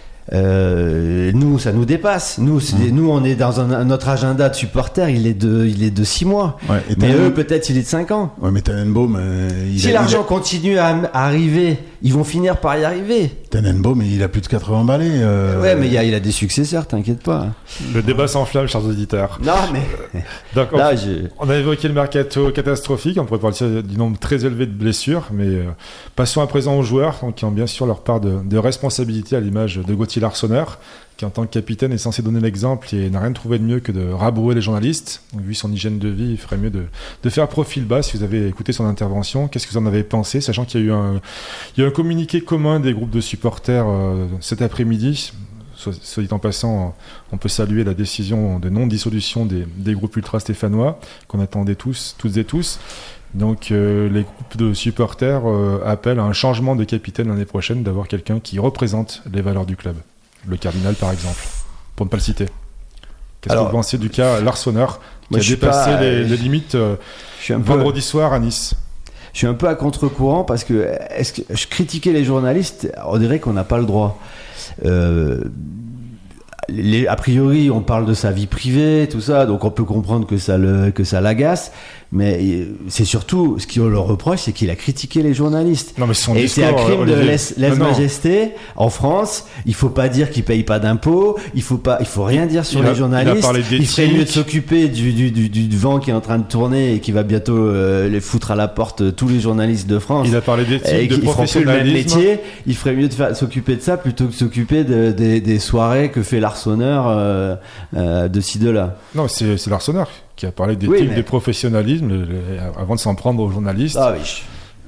euh, nous ça nous dépasse, nous c'est, mmh. nous on est dans un, notre agenda de supporter, il est de il est de six mois, ouais, mais eux peut-être il est de cinq ans. Ouais, mais Tannenbaum euh, il si a, l'argent il a... continue à, à arriver, ils vont finir par y arriver. Tannenbaum, il a plus de quatre-vingts balais. Euh... Ouais, mais il, a, il a des successeurs, t'inquiète pas. Le débat s'enflamme, chers auditeurs. Non, mais. Donc, Là, on, je... on a évoqué le mercato catastrophique, on pourrait parler du nombre très élevé de blessures, mais euh, passons à présent aux joueurs, donc, qui ont bien sûr leur part de, de responsabilité, à l'image de Gauthier Larsonneur, qui en tant que capitaine est censé donner l'exemple et n'a rien trouvé de mieux que de rabrouer les journalistes. Donc, vu son hygiène de vie, il ferait mieux de, de faire profil bas. Si vous avez écouté son intervention, qu'est-ce que vous en avez pensé, sachant qu'il y a eu un, il y a eu un communiqué commun des groupes de supporters euh, cet après-midi. Soit, soit dit en passant, on peut saluer la décision de non-dissolution des, des groupes ultra-stéphanois qu'on attendait tous, toutes et tous. Donc euh, les groupes de supporters euh, appellent à un changement de capitaine l'année prochaine, d'avoir quelqu'un qui représente les valeurs du club. Le cardinal par exemple, pour ne pas le citer. Qu'est-ce Alors, que vous pensez du cas Larsonneur, qui a dépassé pas, les, les limites euh, vendredi peu... soir à Nice? Je suis un peu à contre-courant parce que, est-ce que je critiquais les journalistes, on dirait qu'on n'a pas le droit. Euh, les, a priori, on parle de sa vie privée, tout ça, donc on peut comprendre que ça, le, que ça l'agace. Mais c'est surtout, ce qu'on leur reproche, c'est qu'il a critiqué les journalistes. Non, mais son et discours, c'est un crime Olivier. de lèse, lèse-majesté. En France, il faut pas dire qu'ils payent pas d'impôts, il faut pas, il faut rien dire sur il les a, journalistes. Il, il ferait mieux de s'occuper du, du, du, du vent qui est en train de tourner et qui va bientôt euh, les foutre à la porte tous les journalistes de France. Il a parlé d'éthique, de professionnalisme. Le même métier, il ferait mieux de faire, s'occuper de ça plutôt que de s'occuper de, de, des soirées que fait Larsonneur euh, euh, de ci de là. Non, c'est, c'est Larsonneur qui a parlé d'éthique, oui, mais... de professionnalisme, avant de s'en prendre aux journalistes. Ah oui.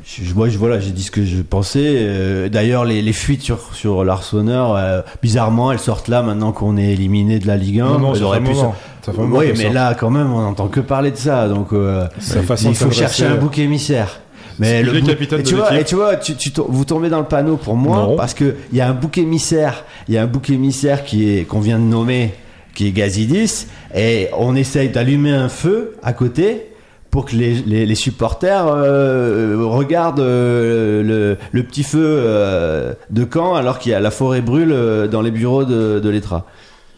Je, moi, je, voilà, j'ai dit ce que je pensais. Euh, d'ailleurs, les, les fuites sur, sur l'Arseneur, euh, bizarrement, elles sortent là maintenant qu'on est éliminé de la Ligue un. Non, non, ça pu ça... Ça oui, mais sort. Là, quand même, on n'entend que parler de ça. Donc, euh, bah, il faut chercher un bouc émissaire. Mais le bouc... et, tu vois, et tu vois, tu, tu, vous tombez dans le panneau pour moi non. parce que il y a un bouc émissaire, il y a un bouc émissaire qui est qu'on vient de nommer, qui est Gazidis, et on essaye d'allumer un feu à côté. Pour que les, les, les supporters euh, regardent euh, le, le petit feu euh, de Caen alors qu'il y a la forêt brûle euh, dans les bureaux de, de l'E T R A.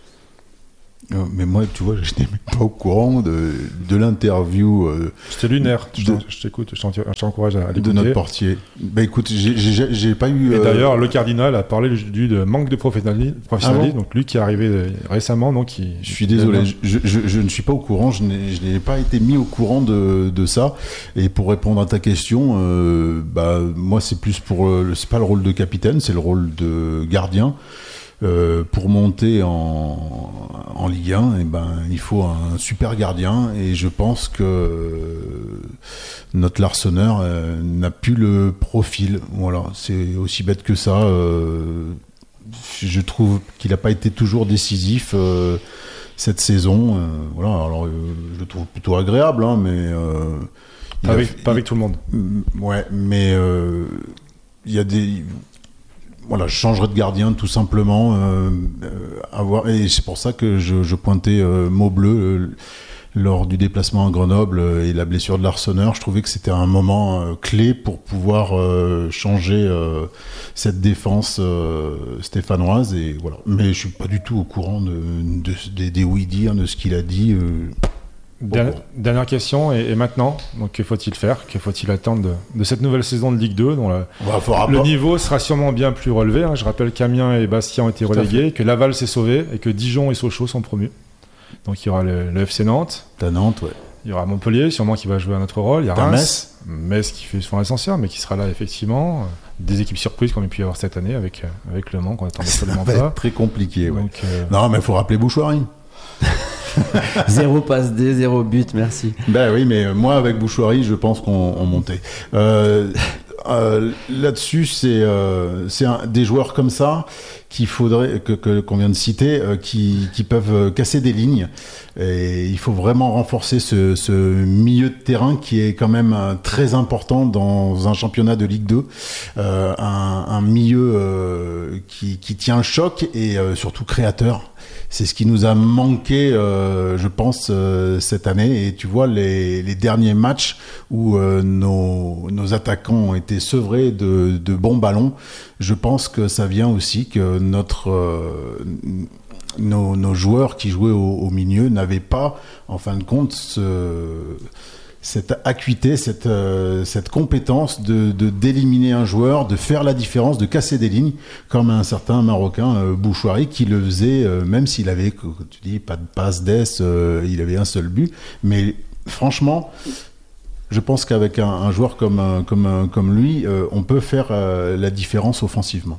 Euh, mais moi, tu vois, je n'étais même pas au courant de, de l'interview. Euh, C'était lunaire. De, je t'écoute, je t'encourage à l'écouter. De notre portier. Bah écoute, j'ai, j'ai, j'ai pas eu. Et euh... d'ailleurs, le cardinal a parlé du de manque de professionnalisme. Ah bon donc lui qui est arrivé récemment, donc il. Je suis désolé, je, je, je ne suis pas au courant. Je n'ai, je n'ai pas été mis au courant de, de ça. Et pour répondre à ta question, euh, bah moi c'est plus pour, le, c'est pas le rôle de capitaine, c'est le rôle de gardien. Euh, pour monter en, en Ligue un, et ben, il faut un super gardien et je pense que euh, notre Larsonneur euh, n'a plus le profil. Voilà, c'est aussi bête que ça. Euh, je trouve qu'il n'a pas été toujours décisif euh, cette saison. Euh, voilà, alors euh, je le trouve plutôt agréable, hein, mais euh, pas, avec, a, pas avec tout le monde. Ouais, mais euh, il y a des Voilà, je changerais de gardien tout simplement. Euh, euh, avoir, et c'est pour ça que je, je pointais euh, Maubleu euh, lors du déplacement à Grenoble euh, et la blessure de l'Arseneur. Je trouvais que c'était un moment euh, clé pour pouvoir euh, changer euh, cette défense euh, stéphanoise. Et voilà. Mais je suis pas du tout au courant de, de, de, des oui-dire, de ce qu'il a dit. Euh, Dernière, dernière question, et, et maintenant, donc, que faut-il faire? Que faut-il attendre de, de cette nouvelle saison de Ligue deux dont la, bah, le niveau sera sûrement bien plus relevé, hein. Je rappelle qu'Amiens et Bastia ont été relégués, que Laval s'est sauvé et que Dijon et Sochaux sont promus. Donc il y aura le, le F C Nantes. T'as Nantes, ouais. Il y aura Montpellier, sûrement qui va jouer un autre rôle. Il y a Reims, Metz qui fait son ascenseur, mais qui sera là effectivement. Des équipes surprises qu'on a pu avoir cette année avec, avec Le Mans qu'on attendait absolument pas. Ça va être très compliqué, ouais. Donc, euh... Non, mais il faut rappeler Bouchoirie. Zéro passe D, zéro but, merci. Ben oui, mais moi avec Bouchoirie, je pense qu'on on montait. Euh, euh, là-dessus, c'est, euh, c'est un, des joueurs comme ça qu'il faudrait que, que qu'on vient de citer, euh, qui, qui peuvent casser des lignes. Et il faut vraiment renforcer ce, ce milieu de terrain qui est quand même euh, très important dans un championnat de Ligue deux. Euh, un, un milieu euh, qui, qui tient le choc et euh, surtout créateur. C'est ce qui nous a manqué, euh, je pense, euh, cette année. Et tu vois, les, les derniers matchs où euh, nos, nos attaquants ont été sevrés de, de bons ballons, je pense que ça vient aussi que notre... Euh, Nos, nos joueurs qui jouaient au, au milieu n'avaient pas, en fin de compte, ce, cette acuité, cette, euh, cette compétence de, de d'éliminer un joueur, de faire la différence, de casser des lignes, comme un certain Marocain, euh, Bouchoirie, qui le faisait, euh, même s'il avait, tu dis, pas de passe d'ess, euh, il avait un seul but. Mais franchement, je pense qu'avec un, un joueur comme, comme, comme lui, euh, on peut faire euh, la différence offensivement.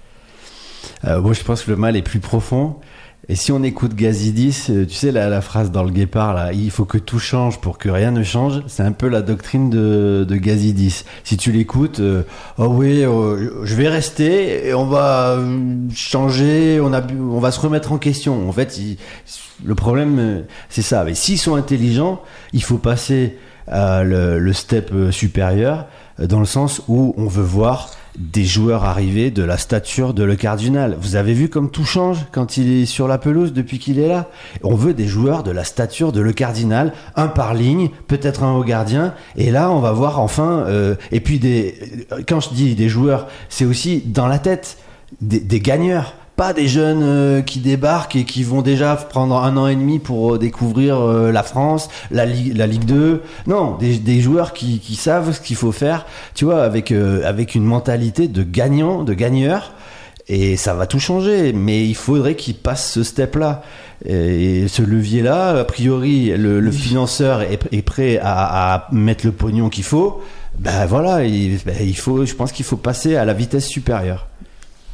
Euh, moi, je pense que le mal est plus profond. Et si on écoute Gazidis, tu sais la, la phrase dans le Guépard là, il faut que tout change pour que rien ne change. C'est un peu la doctrine de, de Gazidis. Si tu l'écoutes, euh, oh oui, euh, je vais rester et on va changer, on a, on va se remettre en question. En fait, il, le problème c'est ça. Mais s'ils sont intelligents, il faut passer à le, le step supérieur dans le sens où on veut voir des joueurs arrivés de la stature de Le Cardinal. Vous avez vu comme tout change quand il est sur la pelouse depuis qu'il est là. On veut des joueurs de la stature de Le Cardinal, un par ligne, peut-être un haut gardien. Et là, on va voir enfin. Euh, et puis des. Quand je dis des joueurs, c'est aussi dans la tête des, des gagneurs. Pas des jeunes euh, qui débarquent et qui vont déjà prendre un an et demi pour euh, découvrir euh, la France, la, Ligue, la Ligue deux. Non, des, des joueurs qui, qui savent ce qu'il faut faire, tu vois, avec, euh, avec une mentalité de gagnant, de gagneur. Et ça va tout changer, mais il faudrait qu'ils passent ce step-là. Et ce levier-là, a priori, le, le financeur est, est prêt à, à mettre le pognon qu'il faut. Ben voilà, il, ben il faut, je pense qu'il faut passer à la vitesse supérieure.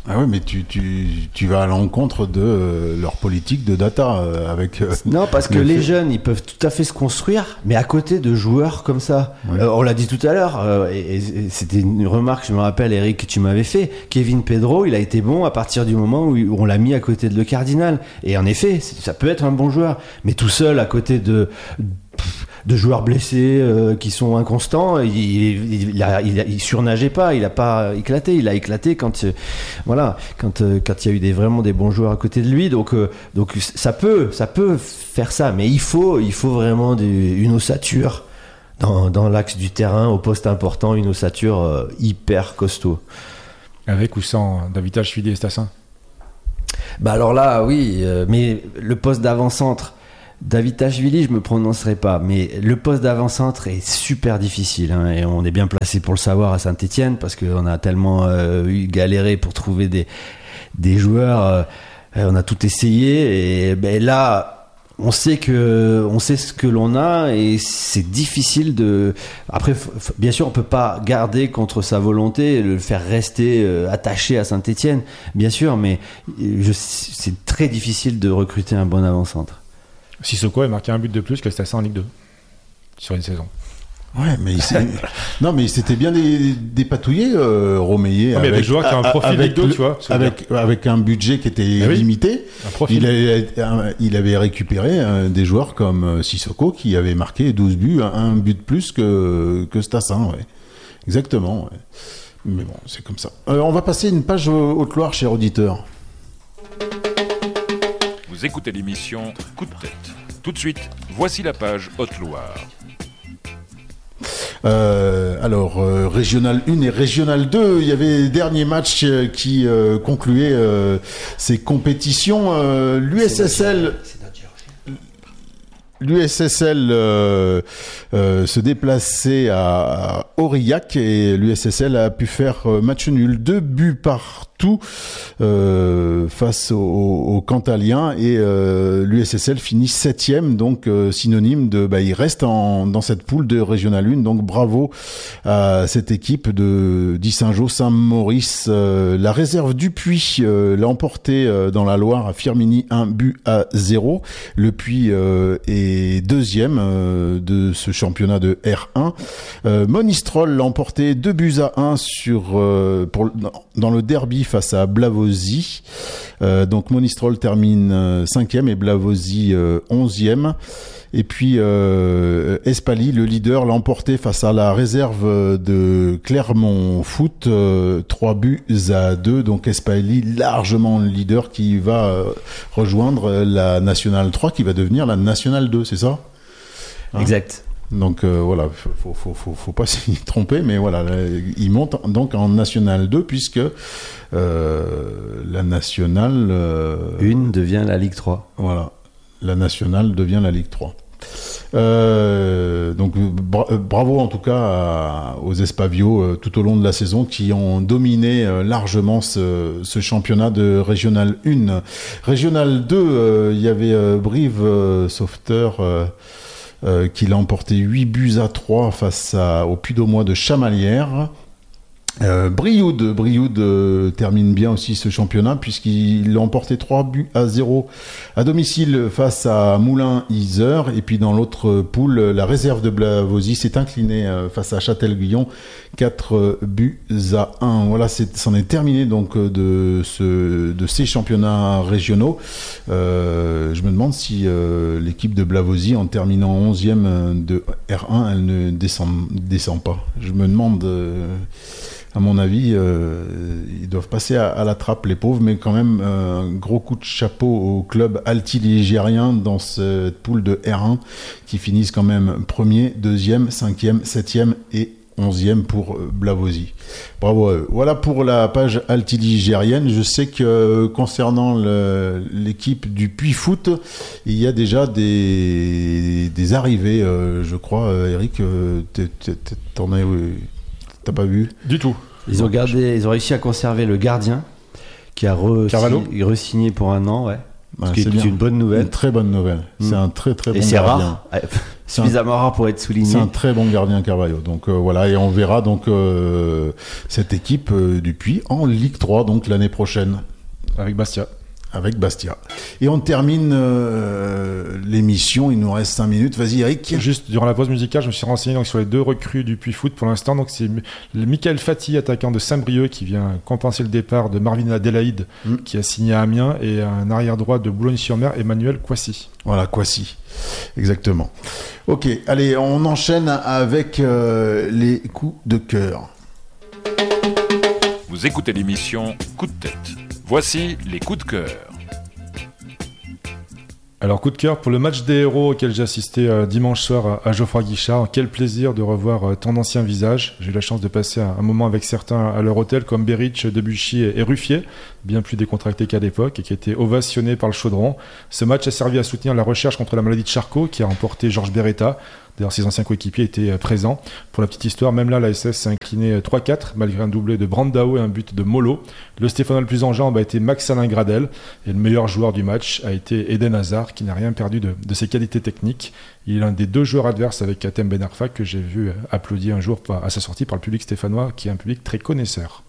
Ah oui, mais tu, tu, tu vas à l'encontre de euh, leur politique de data euh, avec. Euh, non, parce que les fait... jeunes, ils peuvent tout à fait se construire, mais à côté de joueurs comme ça. Ouais. Euh, on l'a dit tout à l'heure, euh, et, et c'était une remarque, je me rappelle, Eric, que tu m'avais fait. Kevin Pedro, il a été bon à partir du moment où on l'a mis à côté de Le Cardinal. Et en effet, ça peut être un bon joueur, mais tout seul à côté de. de joueurs blessés euh, qui sont inconstants, il, il, il, a, il, a, il surnageait pas, il a pas éclaté, il a éclaté quand euh, voilà, quand euh, quand il y a eu des vraiment des bons joueurs à côté de lui, donc euh, donc ça peut ça peut faire ça, mais il faut il faut vraiment des, une ossature dans dans l'axe du terrain au poste important, une ossature euh, hyper costaud. Avec ou sans Davitashvili et Stassin? Bah alors là oui, euh, mais le poste d'avant-centre, Davitashvili, je me prononcerai pas, mais le poste d'avant-centre est super difficile, hein, et on est bien placé pour le savoir à Saint-Étienne parce qu'on a tellement euh, eu galéré pour trouver des des joueurs, euh, on a tout essayé, et ben là on sait que on sait ce que l'on a et c'est difficile de. Après, f- bien sûr, on peut pas garder contre sa volonté, le faire rester euh, attaché à Saint-Étienne, bien sûr, mais je, c'est très difficile de recruter un bon avant-centre. Sissoko a marqué un but de plus que Stassin en Ligue deux sur une saison. Ouais, mais il s'est... non, mais il s'était bien dé... dépatouillé, euh, Romeyer. Non, mais avec des joueurs qui ont un profil Ligue deux, le... tu vois. Avec, avec un budget qui était oui, limité. Il avait, il avait récupéré euh, des joueurs comme euh, Sissoko qui avait marqué douze buts, un, un but de plus que, que Stassin, ouais. Exactement, ouais. Mais bon, c'est comme ça. Euh, on va passer une page Haute-Loire, cher auditeur. Vous écoutez l'émission Coup de tête. Tout de suite, voici la page Haute-Loire. Euh, alors, euh, Régional un et Régional deux, il y avait les derniers matchs euh, qui euh, concluaient euh, ces compétitions. Euh, L'U S S L... L'U S S L euh, euh, se déplaçait à, à Aurillac et l'U S S L a pu faire match nul, deux buts partout euh, face aux au, au Cantaliens et euh, l'U S S L finit septième, donc euh, synonyme de, bah, il reste en, dans cette poule de Régional un, donc bravo à cette équipe de d'Issingeaux-Saint-Maurice. Euh, la réserve du Puy euh, l'a emporté euh, dans la Loire à Firminy, un but à zéro. Le Puy euh, est et deuxième euh, de ce championnat de R un. Euh, Monistrol l'a emporté deux buts à un sur, euh, pour, dans le derby face à Blavozy. Euh, donc Monistrol termine euh, cinquième et Blavozy euh, onzième. Et puis euh, Espali, le leader, l'a emporté face à la réserve de Clermont Foot, euh, trois buts à deux. Donc Espali, largement le leader, qui va euh, rejoindre la Nationale trois, qui va devenir la Nationale deux, c'est ça ? Hein ? Exact. Donc euh, voilà, faut, faut, faut, faut pas s'y tromper, mais voilà, il monte donc en Nationale deux, puisque euh, la Nationale euh, un devient la Ligue trois. Voilà. La Nationale devient la Ligue trois. Euh, donc bra- bravo en tout cas à, aux Espavios euh, tout au long de la saison qui ont dominé euh, largement ce, ce championnat de Régional un. Régional deux, euh, il y avait euh, Brive euh, Sauveteur euh, euh, qui l'a emporté huit buts à trois face à, au Puy-d'Aumois de Chamalières. Euh, Brioude, Brioude euh, termine bien aussi ce championnat puisqu'il a emporté trois buts à zéro à domicile face à Moulins-Isère, et puis dans l'autre poule, la réserve de Blavozy s'est inclinée euh, face à Châtel-Guyon, quatre buts à un. Voilà, c'est, c'en est terminé donc de, ce, de ces championnats régionaux. Euh, je me demande si euh, l'équipe de Blavozy, en terminant onzième de R un, elle ne descend, descend pas. Je me demande... Euh, À mon avis, euh, ils doivent passer à, à la trappe, les pauvres, mais quand même, euh, un gros coup de chapeau au club altiligérien dans cette poule de R un qui finissent quand même premier, deuxième, cinquième, septième et onzième pour euh, Blavozy. Bravo à eux. Voilà pour la page altiligérienne. Je sais que euh, concernant le, l'équipe du Puy Foot, il y a déjà des, des arrivées, euh, je crois. Euh, Eric, euh, t'es, t'es, t'en as... Euh, T'as pas vu ? Du tout. Ils ont gardé, ils ont réussi à conserver le gardien qui a re-signé, re-signé pour un an, ouais. Ouais, ce qui est, est une bonne nouvelle. Une très bonne nouvelle. Mmh. C'est un très très bon Et c'est gardien. rare. suffisamment rare pour être souligné. C'est un très bon gardien, Carvalho. Donc euh, voilà, et on verra donc euh, cette équipe euh, du Puy en Ligue trois donc l'année prochaine. Avec Bastia. Avec Bastia. Et on termine euh, l'émission, il nous reste cinq minutes. Vas-y Eric. Juste durant la pause musicale, je me suis renseigné donc, sur les deux recrues du Puy Foot pour l'instant. Donc c'est le Michael Fati, attaquant de Saint-Brieuc, qui vient compenser le départ de Marvin Adélaïde, mm. qui a signé à Amiens, et un arrière-droit de Boulogne-sur-Mer, Emmanuel Kouassi. Voilà, Kouassi. Exactement. Ok, allez, on enchaîne avec euh, les coups de cœur. Vous écoutez l'émission Coup de tête. Voici les coups de cœur. Alors, coup de cœur pour le match des héros auquel j'ai assisté euh, dimanche soir à, à Geoffroy Guichard. Quel plaisir de revoir euh, ton ancien visage. J'ai eu la chance de passer un, un moment avec certains à leur hôtel comme Berich, Debuchy et, et Ruffier, bien plus décontractés qu'à l'époque et qui étaient ovationnés par le chaudron. Ce match a servi à soutenir la recherche contre la maladie de Charcot qui a remporté Georges Beretta. D'ailleurs, ses anciens coéquipiers étaient présents. Pour la petite histoire, même là, la S S s'est inclinée trois quatre, malgré un doublé de Brandao et un but de Molo. Le Stéphanois le plus en jambes a été Max Alain Gradel. Et le meilleur joueur du match a été Eden Hazard, qui n'a rien perdu de, de ses qualités techniques. Il est l'un des deux joueurs adverses avec Katem Ben Arfa, que j'ai vu applaudir un jour à sa sortie par le public stéphanois, qui est un public très connaisseur.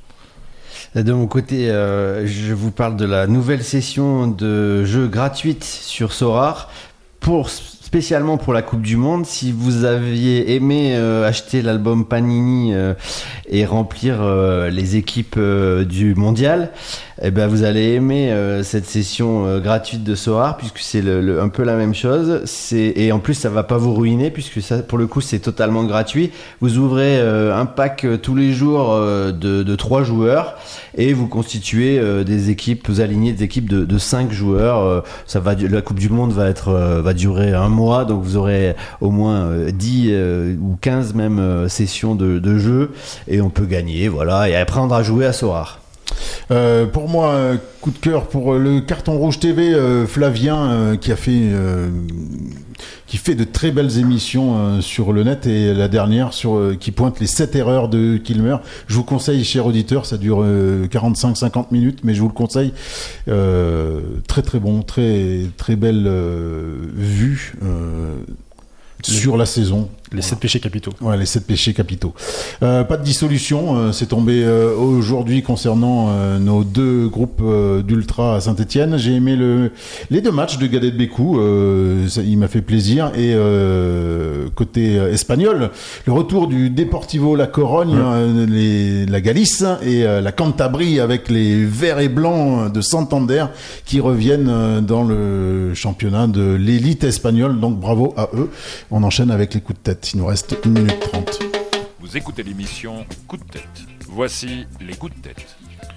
De mon côté, euh, je vous parle de la nouvelle session de jeux gratuite sur Sorare. Pour... spécialement pour la Coupe du Monde. Si vous aviez aimé euh, acheter l'album Panini euh, et remplir euh, les équipes euh, du mondial, eh ben vous allez aimer euh, cette session euh, gratuite de Sorare, puisque c'est le, le, un peu la même chose. C'est, et en plus, ça va pas vous ruiner, puisque ça, pour le coup, c'est totalement gratuit. Vous ouvrez euh, un pack euh, tous les jours euh, de, de trois joueurs et vous constituez euh, des équipes, vous alignez des équipes de, de cinq joueurs. Euh, ça va, la Coupe du Monde va être, euh, va durer un mois, donc vous aurez au moins euh, dix euh, ou quinze même euh, sessions de, de jeu et on peut gagner, voilà, et apprendre à jouer à Sorare. Euh, pour moi, euh, coup de cœur pour euh, le Carton Rouge T V, euh, Flavien euh, qui a fait, euh, qui fait de très belles émissions euh, sur le net, et la dernière sur euh, qui pointe les sept erreurs de Kilmer. Je vous conseille, chers auditeurs, ça dure euh, quarante-cinq à cinquante minutes, mais je vous le conseille. Euh, très très bon, très très belle euh, vue euh, sur la saison. Les sept péchés capitaux. Ouais, les sept péchés capitaux. Euh, pas de dissolution, euh, c'est tombé euh, aujourd'hui concernant euh, nos deux groupes euh, d'ultra à Saint-Etienne. J'ai aimé le, les deux matchs de Gadet Bécou, euh, ça, il m'a fait plaisir. Et euh, côté euh, espagnol, le retour du Deportivo La Corogne, ouais. euh, les, la Galice et euh, la Cantabrie avec les verts et blancs de Santander qui reviennent euh, dans le championnat de l'élite espagnole. Donc bravo à eux. On enchaîne avec les coups de tête. Il nous reste une minute trente. Vous écoutez l'émission Coup de tête. Voici les coups de tête.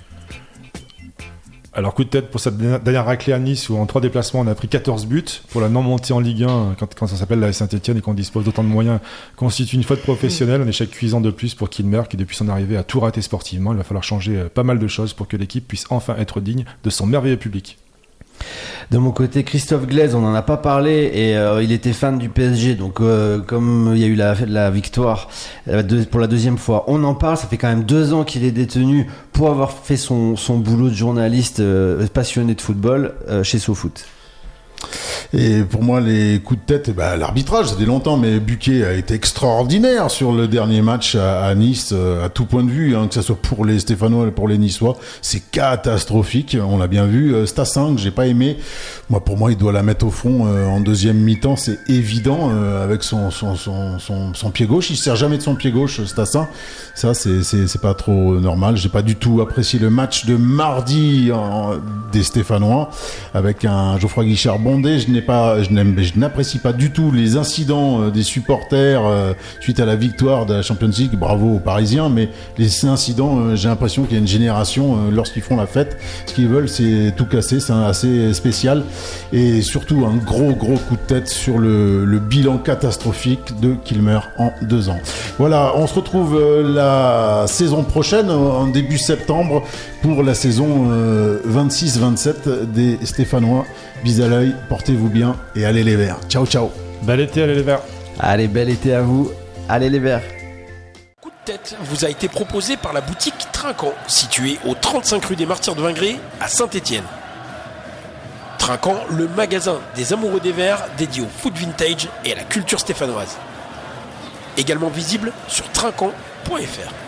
Alors, coup de tête pour cette dernière raclée à Nice où en trois déplacements on a pris quatorze buts. Pour la non-montée en Ligue un, quand, quand ça s'appelle la Saint-Etienne et qu'on dispose d'autant de moyens, constitue une faute professionnelle. Un échec cuisant de plus pour Kilmer qui, depuis son arrivée, a tout raté sportivement. Il va falloir changer pas mal de choses pour que l'équipe puisse enfin être digne de son merveilleux public. De mon côté, Christophe Glaise, on n'en a pas parlé et euh, il était fan du P S G, donc euh, comme il y a eu la, la victoire euh, de, pour la deuxième fois, on en parle. Ça fait quand même deux ans qu'il est détenu pour avoir fait son, son boulot de journaliste euh, passionné de football euh, chez SoFoot. Et pour moi, les coups de tête, bah, l'arbitrage, ça fait longtemps, mais Buquet a été extraordinaire sur le dernier match à, à Nice, à tout point de vue, hein, que ce soit pour les Stéphanois et pour les Niçois. C'est catastrophique, on l'a bien vu. Stassin, que j'ai pas aimé, moi, pour moi, il doit la mettre au fond euh, en deuxième mi-temps, c'est évident, euh, avec son, son, son, son, son pied gauche. Il se sert jamais de son pied gauche, Stassin. Ça, c'est, c'est, c'est pas trop normal. J'ai pas du tout apprécié le match de mardi en, des Stéphanois, avec un Geoffroy Guichard bondé. Je n'ai pas, je, n'aime, je n'apprécie pas du tout les incidents euh, des supporters euh, suite à la victoire de la Champions League. Bravo aux Parisiens, mais les incidents, euh, j'ai l'impression qu'il y a une génération euh, lorsqu'ils font la fête, ce qu'ils veulent, c'est tout casser. C'est un, assez spécial, et surtout un gros gros coup de tête sur le, le bilan catastrophique de Kilmer en deux ans. Voilà, on se retrouve euh, la saison prochaine, en début septembre, pour la saison euh, vingt-six vingt-sept des Stéphanois. Bis à l'œil, portez-vous bien et allez les Verts. Ciao, ciao. Bel été, allez les Verts. Allez, bel été à vous. Allez les Verts. Coup de tête vous a été proposé par la boutique Trinquant, située au trente-cinq rue des Martyrs de Vingré à Saint-Etienne. Trinquant, le magasin des amoureux des verres dédié au foot vintage et à la culture stéphanoise. Également visible sur trinquant point f r.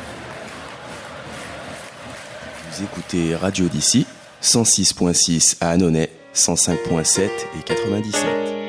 Vous écoutez Radio d'ici, cent six point six à Annonay, cent cinq point sept et quatre-vingt-dix-sept.